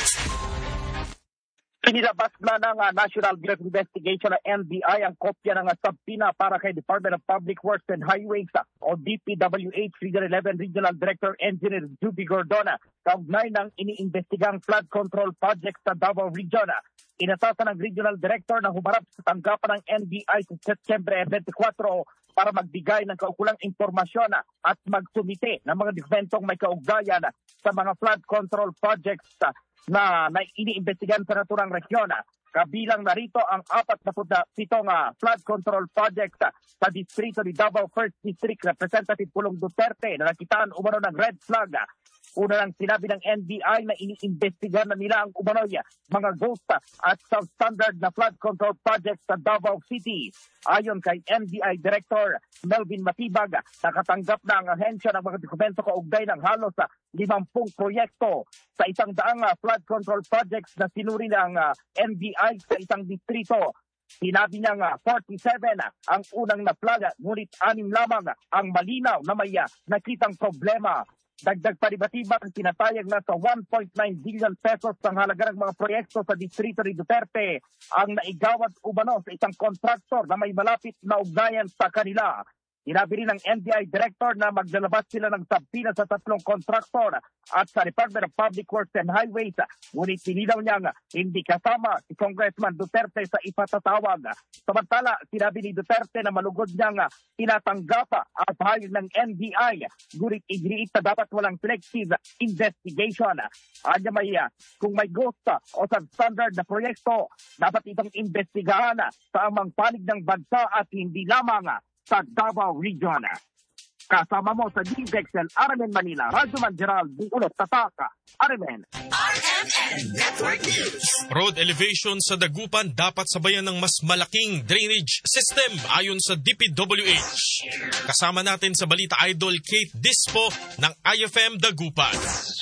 Inilabas na ng uh, National Bureau of Investigation na N B I ang kopya ng uh, sabina para kay Department of Public Works and Highways uh, o D P W H Region eleven Regional Director Engineer Juby Cordon kaugnay ng iniimbestigang flood control project sa Davao Region. Inatasan ng Regional Director na humarap sa tanggapan ng N B I sa September twenty-four para magbigay ng kaukulang impormasyon at magsumite ng mga dokumentong may kaugnayan sa mga flood control projects na, na iniimbestigahan sa naturang resyon. Kabilang narito ang apat na pitong uh, flood control projects uh, sa distrito ni Davao First District Representative Pulong Duterte na nakitaan umano ng red flag. Una lang sinabi ng N B I na iniimbestigahan na nila ang umano'y mga ghost at substandard na flood control projects sa Davao City. Ayon kay N B I Director Melvin Matibag, nakatanggap na ang ahensya ng mga dokumento kaugnay ng halos limampung proyekto sa isang daang flood control projects na sinuri ng N B I sa isang distrito. Sinabi niya nga forty-seven ang unang na-flag, ngunit anim lamang ang malinaw na may nakitang problema. Dagdag paribatibang tinatayag na sa one point nine billion pesos ang halaga ng mga proyekto sa distrito ni Duterte ang naigawad umano sa isang kontraktor na may malapit na ugnayan sa kanila. Sinabi rin ng N B I Director na maglalabas sila ng sabina sa tatlong kontraktor at sa Department of Public Works and Highways. Ngunit pininaw niyang hindi kasama si Congressman Duterte sa ipatatawag. Samantala, sinabi ni Duterte na malugod niyang tinatanggap ang pahayag ng N B I. Ngunit iginiit na dapat walang selective investigation. Anya may, kung may ghost o substandard na proyekto, dapat itong investigahan sa amang panig ng bansa at hindi lamang sa Davao Region. Kasama mo sa D Z X L R M N Manila, Radyoman Gerald Ulep, Tataka, R M N. R M N Network News. Road elevation sa Dagupan dapat sabayan ng mas malaking drainage system ayon sa D P W H. Kasama natin sa balita Idol Kate Dispo ng I F M Dagupan.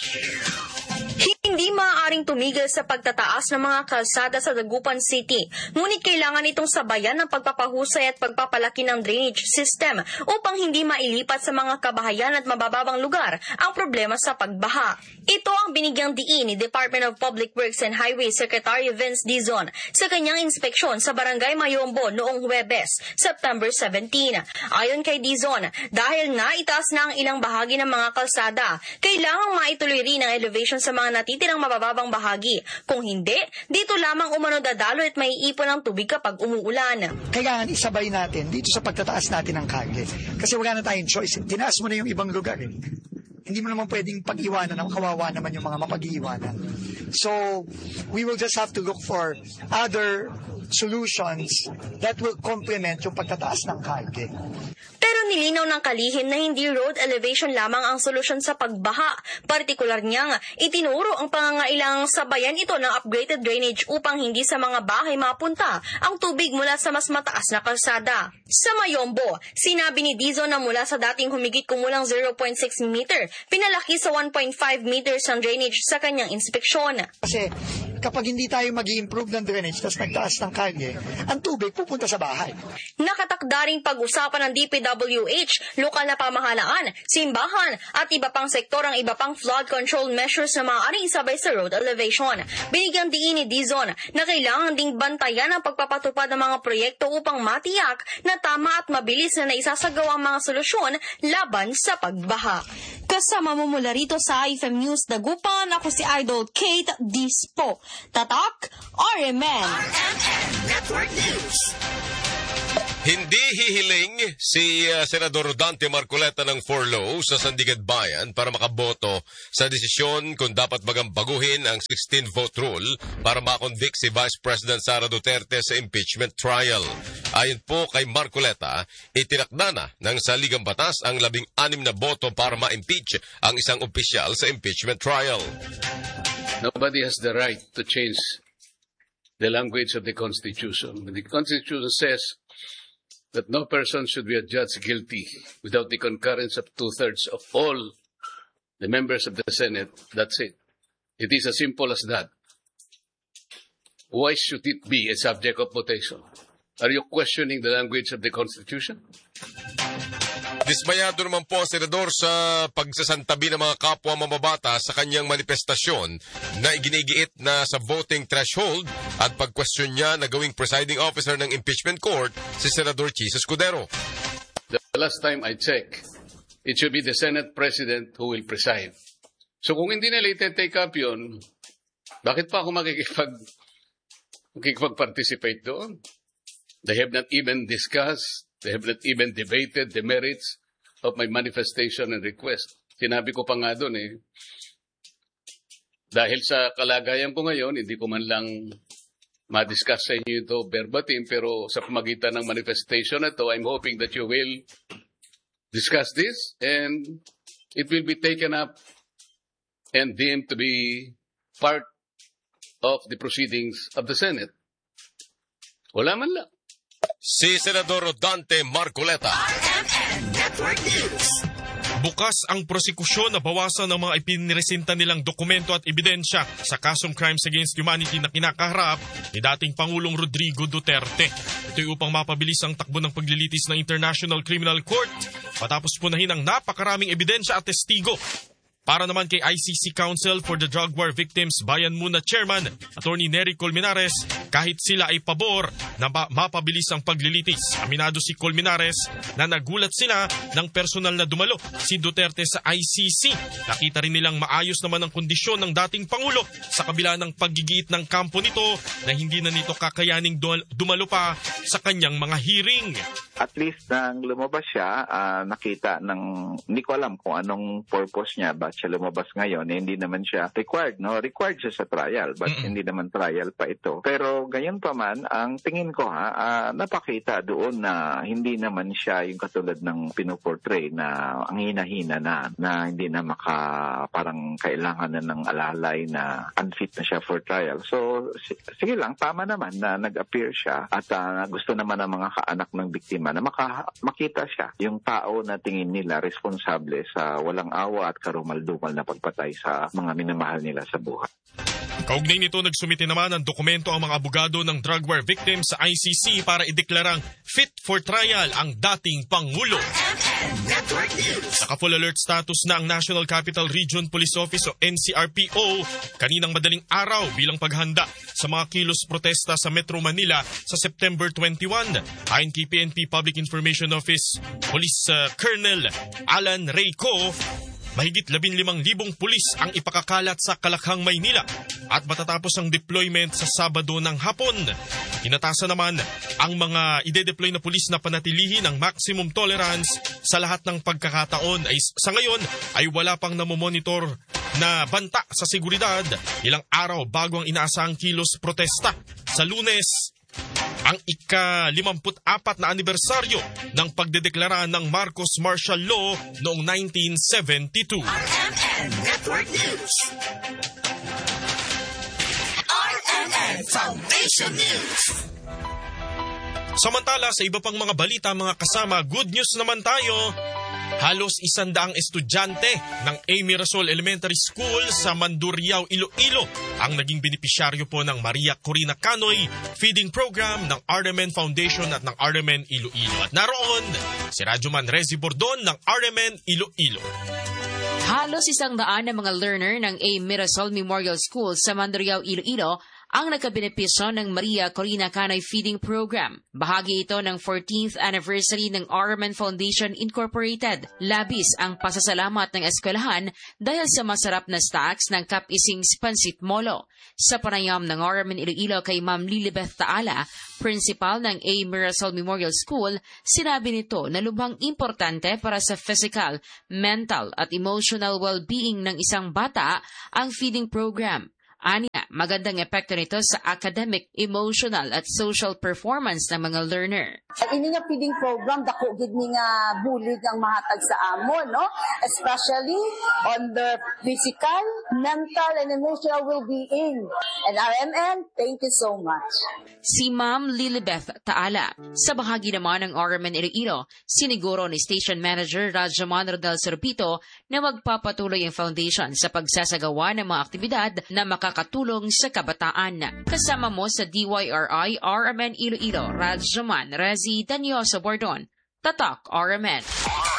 Hindi maaaring tumigil sa pagtataas ng mga kalsada sa Dagupan City, ngunit kailangan itong sabayan ng pagpapahusay at pagpapalaki ng drainage system upang hindi mailipat sa mga kabahayan at mabababang lugar ang problema sa pagbaha. Ito ang binigyang diin ni Department of Public Works and Highways Secretary Vince Dizon sa kanyang inspeksyon sa Barangay Mayombo noong Huwebes, September seventeenth. Ayon kay Dizon, dahil na itaas na ang ilang bahagi ng mga kalsada, kailangang maituloy rin ang elevation sa mga natitirang mabababang mababang bahagi. Kung hindi, dito lamang umano dadalo at maiipon ang tubig kapag umuulan. Kailangan isabay natin dito sa pagtataas natin ng kalye. Kasi wala na tayong choice. Tinaas mo na yung ibang lugar. Eh. Hindi mo naman pwedeng pag-iwanan ng kawawa naman yung mga mapag-iwanan. So, we will just have to look for other solutions that will complement yung pagtataas ng kalye. Pero nilinaw ng kalihim na hindi road elevation lamang ang solusyon sa pagbaha. Partikular niyang itinuro ang pangangailangang sabayan ito ng upgraded drainage upang hindi sa mga bahay mapunta ang tubig mula sa mas mataas na kalsada. Sa Mayombo, sinabi ni Dizon na mula sa dating humigit kumulang zero point six meter, pinalaki sa one point five meters ang drainage sa kanyang inspeksyon. Kasi kapag hindi tayo mag-i-improve ng drainage tapos nagtaas ng kalye, ang tubig pupunta sa bahay. Nakatakda ring pag-usapan ng D P W H, lokal na pamahalaan, simbahan at iba pang sektor ang iba pang flood control measures na maaaring isabay sa road elevation. Binigyang diin ni Dizon na kailangan ding bantayan ang pagpapatupad ng mga proyekto upang matiyak na tama at mabilis na naisasagawa ang mga solusyon laban sa pagbaha. Kasama mo mula rito sa I F M News Dagupan, ako si Idol Kate Dispo. Tatak, R M N. R M N Network News. Hindi hihiling si uh, Senador Dante Marcoleta ng Forlo sa Sandigan Bayan para makaboto sa desisyon kung dapat bagang baguhin ang sixteen vote rule para makonvict si Vice President Sara Duterte sa impeachment trial. Ayon po kay Marcoleta, itinakda na ng saligang batas ang labing anim na boto para ma-impeach ang isang opisyal sa impeachment trial. Nobody has the right to change the language of the Constitution. The Constitution says that no person should be adjudged guilty without the concurrence of two-thirds of all the members of the Senate. That's it. It is as simple as that. Why should it be a subject of votation? Are you questioning the language of the Constitution? Dismayado naman po ang senador sa pagsasantabi ng mga kapwa mamabata sa kanyang manifestasyon na iginigiit na sa voting threshold at pag-question niya na gawing presiding officer ng impeachment court si Senador Chis Escudero. The last time I checked, it should be the Senate President who will preside. So kung hindi nila ite-take up yun, bakit pa ako makikipag, makikipag-participate doon? They have not even discussed, they have not even debated the merits of my manifestation and request. Sinabi ko pa nga doon eh, dahil sa kalagayan ko ngayon, hindi ko man lang ma-discuss sa inyo ito verbatim, pero sa pamagitan ng manifestation na ito, I'm hoping that you will discuss this and it will be taken up and deemed to be part of the proceedings of the Senate. Wala man lang. Si Senador Dante Marcoleta. R M N Network News. Bukas ang prosekusyon na bawasan ng mga ipiniresinta nilang dokumento at ebidensya sa kasong Crimes Against Humanity na kinakaharap ni dating Pangulong Rodrigo Duterte. Ito'y upang mapabilis ang takbo ng paglilitis ng International Criminal Court matapos punahin ang napakaraming ebidensya at testigo. Para naman kay I C C Council for the Drug War Victims Bayan Muna Chairman, Attorney Nery Colmenares, kahit sila ay pabor na ba- mapabilis ang paglilitis. Aminado si Colmenares na nagulat sila ng personal na dumalo si Duterte sa I C C. Nakita rin nilang maayos naman ang kondisyon ng dating Pangulo sa kabila ng paggigiit ng kampo nito na hindi na nito kakayaning dumalo pa sa kanyang mga hearing. At least nang lumabas siya, uh, nakita ng, hindi ko alam kung anong purpose niya, ba't siya lumabas ngayon, eh, hindi naman siya required, no? Required siya sa trial, but mm-hmm. hindi naman trial pa ito. Pero gayon pa man, ang tingin ko ha, uh, napakita doon na hindi naman siya yung katulad ng pinuportray na ang hina-hina na, na hindi na maka, parang kailangan na ng alalay na unfit na siya for trial. So, sige lang, tama naman na nag-appear siya at uh, gusto naman ng mga kaanak ng biktima na maka, makita siya, yung tao na tingin nila responsable sa walang awa at karumal-dumal na pagpatay sa mga minamahal nila sa buhay. Kaugnay nito, nagsumite naman ng dokumento ang mga abogado ng drug war victims sa I C C para ideklarang fit for trial ang dating Pangulo. Naka-full alert status na ang National Capital Region Police Office o N C R P O kaninang madaling araw bilang paghanda sa mga kilos protesta sa Metro Manila sa September twenty-one. Ayon kay P N P Public Information Office Police uh, Colonel Alan Reyco, mahigit labing limang libong pulis ang ipakakalat sa Kalakhang, Maynila at matatapos ang deployment sa Sabado ng hapon. Inatasan naman ang mga ide-deploy na pulis na panatilihin ang maximum tolerance sa lahat ng pagkakataon. Ay, sa ngayon ay wala pang namomonitor na banta sa seguridad ilang araw bago ang inaasahang kilos protesta. Sa Lunes, ang ika-limampu't apat na anibersaryo ng pagdedeklara ng Marcos Martial Law noong nineteen seventy-two. R M N Network News. R M N Foundation News. Samantala, sa iba pang mga balita, mga kasama, good news naman tayo. Halos isandaang estudyante ng A. Mirasol Elementary School sa Mandurriao, Iloilo ang naging benepisyaryo po ng Maria Corina Canoy feeding program ng R M N Foundation at ng R M N Iloilo. At naroon si Radyoman Rezi Bordon ng R M N Iloilo. Halos isang daan na mga learner ng A. Mirasol Memorial School sa Mandurriao, Iloilo ang nagkabenepisyo ng Maria Corina Canoy Feeding Program. Bahagi ito ng fourteenth anniversary ng R M N Foundation Incorporated. Labis ang pasasalamat ng eskwelahan dahil sa masarap na stacks ng Cap Ising's Pansit Molo. Sa panayam ng R M N Iloilo kay Ma'am Lilibeth Taala, principal ng A. Mirasol Memorial School, sinabi nito na lubhang importante para sa physical, mental at emotional well-being ng isang bata ang feeding program. Aniya, magandang epekto nito sa academic, emotional at social performance ng mga learner. Ini nga feeding program, dako gid ni nga bulig ang mahatag sa amon, no? Especially on the physical, mental, and emotional well-being. And R M N, thank you so much. Si Ma'am Lilibeth Taala. Sa bahagi naman ng R M N Iloilo, siniguro ni Station Manager Rajaman Rodel Serpito na magpapatuloy ang foundation sa pagsasagawa ng mga aktibidad na makakatulong sa kabataan. Kasama mo sa D Y R I R M N Iloilo, Rajaman Rezi Danyoso Bordon. Tatak R M N.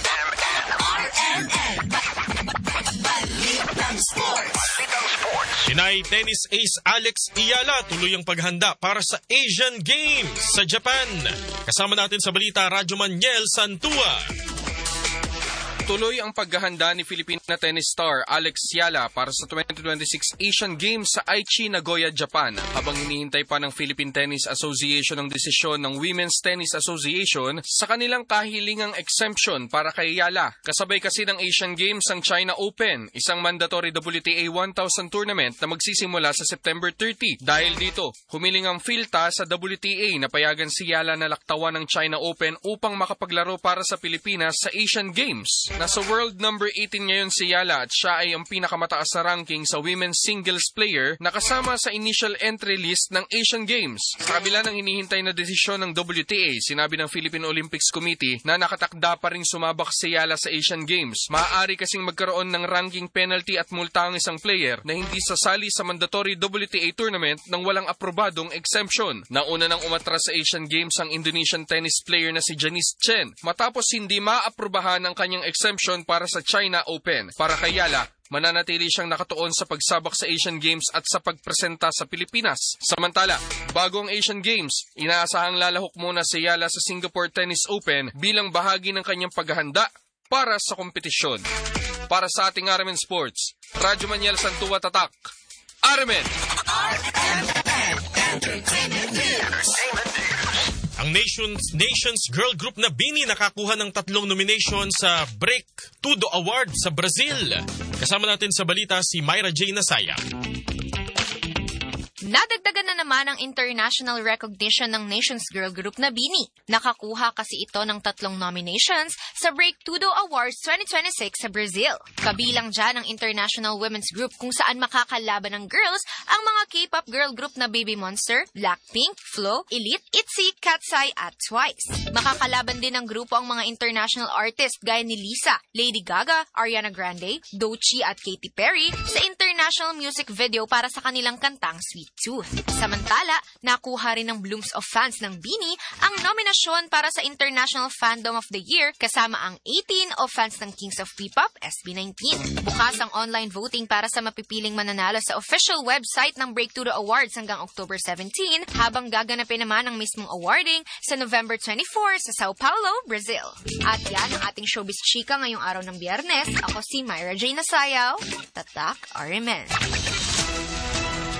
R M N Balitang Sports. Pinay tennis ace Alex Iyala tuloy ang paghanda para sa Asian Games sa Japan. Kasama natin sa balita, Radyoman Niel Santua. Tuloy ang paghahanda ni Filipina tennis star Alex Yala para sa twenty twenty-six Asian Games sa Aichi, Nagoya, Japan. Habang hinihintay pa ng Philippine Tennis Association ang desisyon ng Women's Tennis Association sa kanilang kahilingang exemption para kay Yala. Kasabay kasi ng Asian Games ang China Open, isang mandatory W T A one thousand tournament na magsisimula sa September thirtieth. Dahil dito, humiling ang PhilTA sa W T A na payagan si Yala na laktawan ng China Open upang makapaglaro para sa Pilipinas sa Asian Games. Nasa world number eighteen ngayon si Yala at siya ay ang pinakamataas na ranking sa women's singles player na kasama sa initial entry list ng Asian Games. Sa kabila ng hinihintay na desisyon ng W T A, sinabi ng Philippine Olympics Committee na nakatakda pa rin sumabak si Yala sa Asian Games. Maaari kasing magkaroon ng ranking penalty at multa ang isang player na hindi sasali sa mandatory W T A tournament nang walang aprobadong exemption. Nauna nang umatras sa Asian Games ang Indonesian tennis player na si Janice Chen matapos hindi maaprobahan ang kanyang exemption para sa China Open. Para kay Yala, mananatili siyang nakatuon sa pagsabak sa Asian Games at sa pagpresenta sa Pilipinas. Samantala, bago ang Asian Games, inaasahang lalahok muna si Yala sa Singapore Tennis Open bilang bahagi ng kanyang paghahanda para sa kompetisyon. Para sa ating R M N Sports, Radyo Maniel Santua Tatak, R M N. R M N Entertainment News. Ang Nations, Nations Girl Group na Bini nakakuha ng tatlong nomination sa Breakthrough Award sa Brazil. Kasama natin sa balita si Myra J. Nasaya. Nadagdagan na naman ang international recognition ng Nations Girl Group na Bini. Nakakuha kasi ito ng tatlong nominations sa Breakthrough Awards twenty twenty-six sa Brazil. Kabilang dyan ang International Women's Group kung saan makakalaban ng girls ang mga K-pop girl group na Baby Monster, Blackpink, Flow, Elite, ITZY, Katseye at Twice. Makakalaban din ng grupo ang mga international artists gaya ni Lisa, Lady Gaga, Ariana Grande, Doechii at Katy Perry sa international music video para sa kanilang kantang Sweet Tooth. Samantala, nakuha rin ng Blooms of Fans ng Bini ang nominasyon para sa International Fandom of the Year kasama ang eighteen of fans ng Kings of P-pop, S B nineteen. Bukas ang online voting para sa mapipiling mananalo sa official website ng Breakthrough Awards hanggang October seventeenth, habang gaganapin naman ang mismong awarding sa November twenty-fourth sa Sao Paulo, Brazil. At yan ang ating showbiz chika ngayong araw ng Biyernes. Ako si Myra J. Nasayaw, Tatak R M N.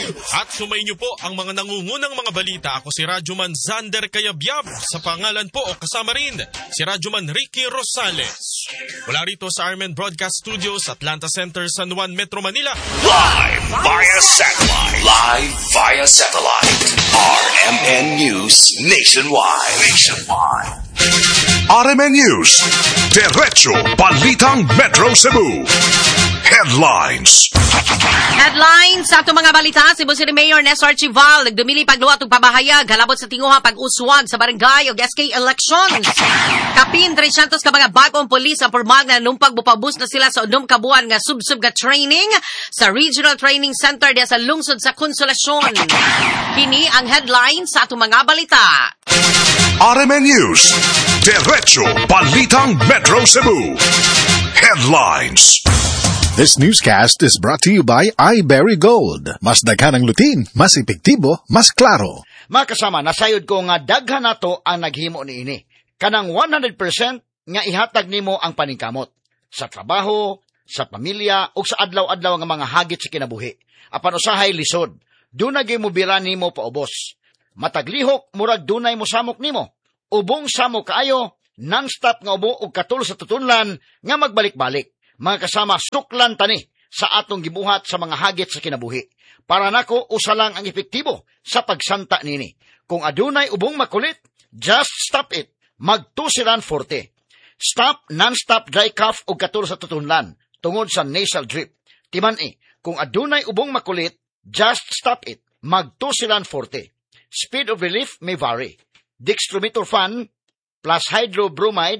At sumayin niyo po ang mga nangungunang mga balita. Ako si Radyoman Zander Kayabyab. Sa pangalan po o kasama rin si Radyoman Ricky Rosales. Mula rito sa R M N Broadcast Studios, Atlanta Center, San Juan, Metro Manila. Live via satellite. Live via satellite. R M N News Nationwide. Nationwide. R M N News. Diretso Balitang Metro Cebu. Headlines. Headlines sa itong mga balita, Cebu City Mayor Nestor Chival nagdumili pagluwat ug pabahayag halabot sa tinguha pag-uswag sa barangay ug S K elections. Kapin three hundred ka mga bagong pulis ang pormag na numpag bupabus na sila sa unom ka buwan nga sub-sub nga training sa Regional Training Center diya sa lungsod sa Konsolasyon. Kini ang headlines sa itong mga balita. R M N News. Diretso Balitang Metro Cebu. Headlines. This newscast is brought to you by iBerry Gold. Mas daghan ang lutin, mas epektibo, mas klaro. Mga kasama, nasayod ko nga daghan nato ang naghimo ni ini. Kanang one hundred percent nga ihatag nimo ang paningkamot. Sa trabaho, sa pamilya, o sa adlaw-adlaw nga mga hagit sa kinabuhi. Apan usahay lisod, dunay mo bira nimo paubos. Mataglihok, murag dunay mo samok nimo. Ubong samok kaayo, non-stop nga ubo og katul sa tutunlan nga magbalik-balik. Mga kasama, suklan tani sa atong gibuhat sa mga hagit sa kinabuhi. Para nako, usa lang ang epektibo sa pagsanta nini. Kung adunay ubong makulit, just stop it. Magtusiran forte. Stop non-stop dry cough o katul sa tutunlan tungod sa nasal drip. Timan-i, kung adunay ubong makulit, just stop it. Magtusiran forte. Speed of relief may vary. Dextromethorphan plus hydrobromide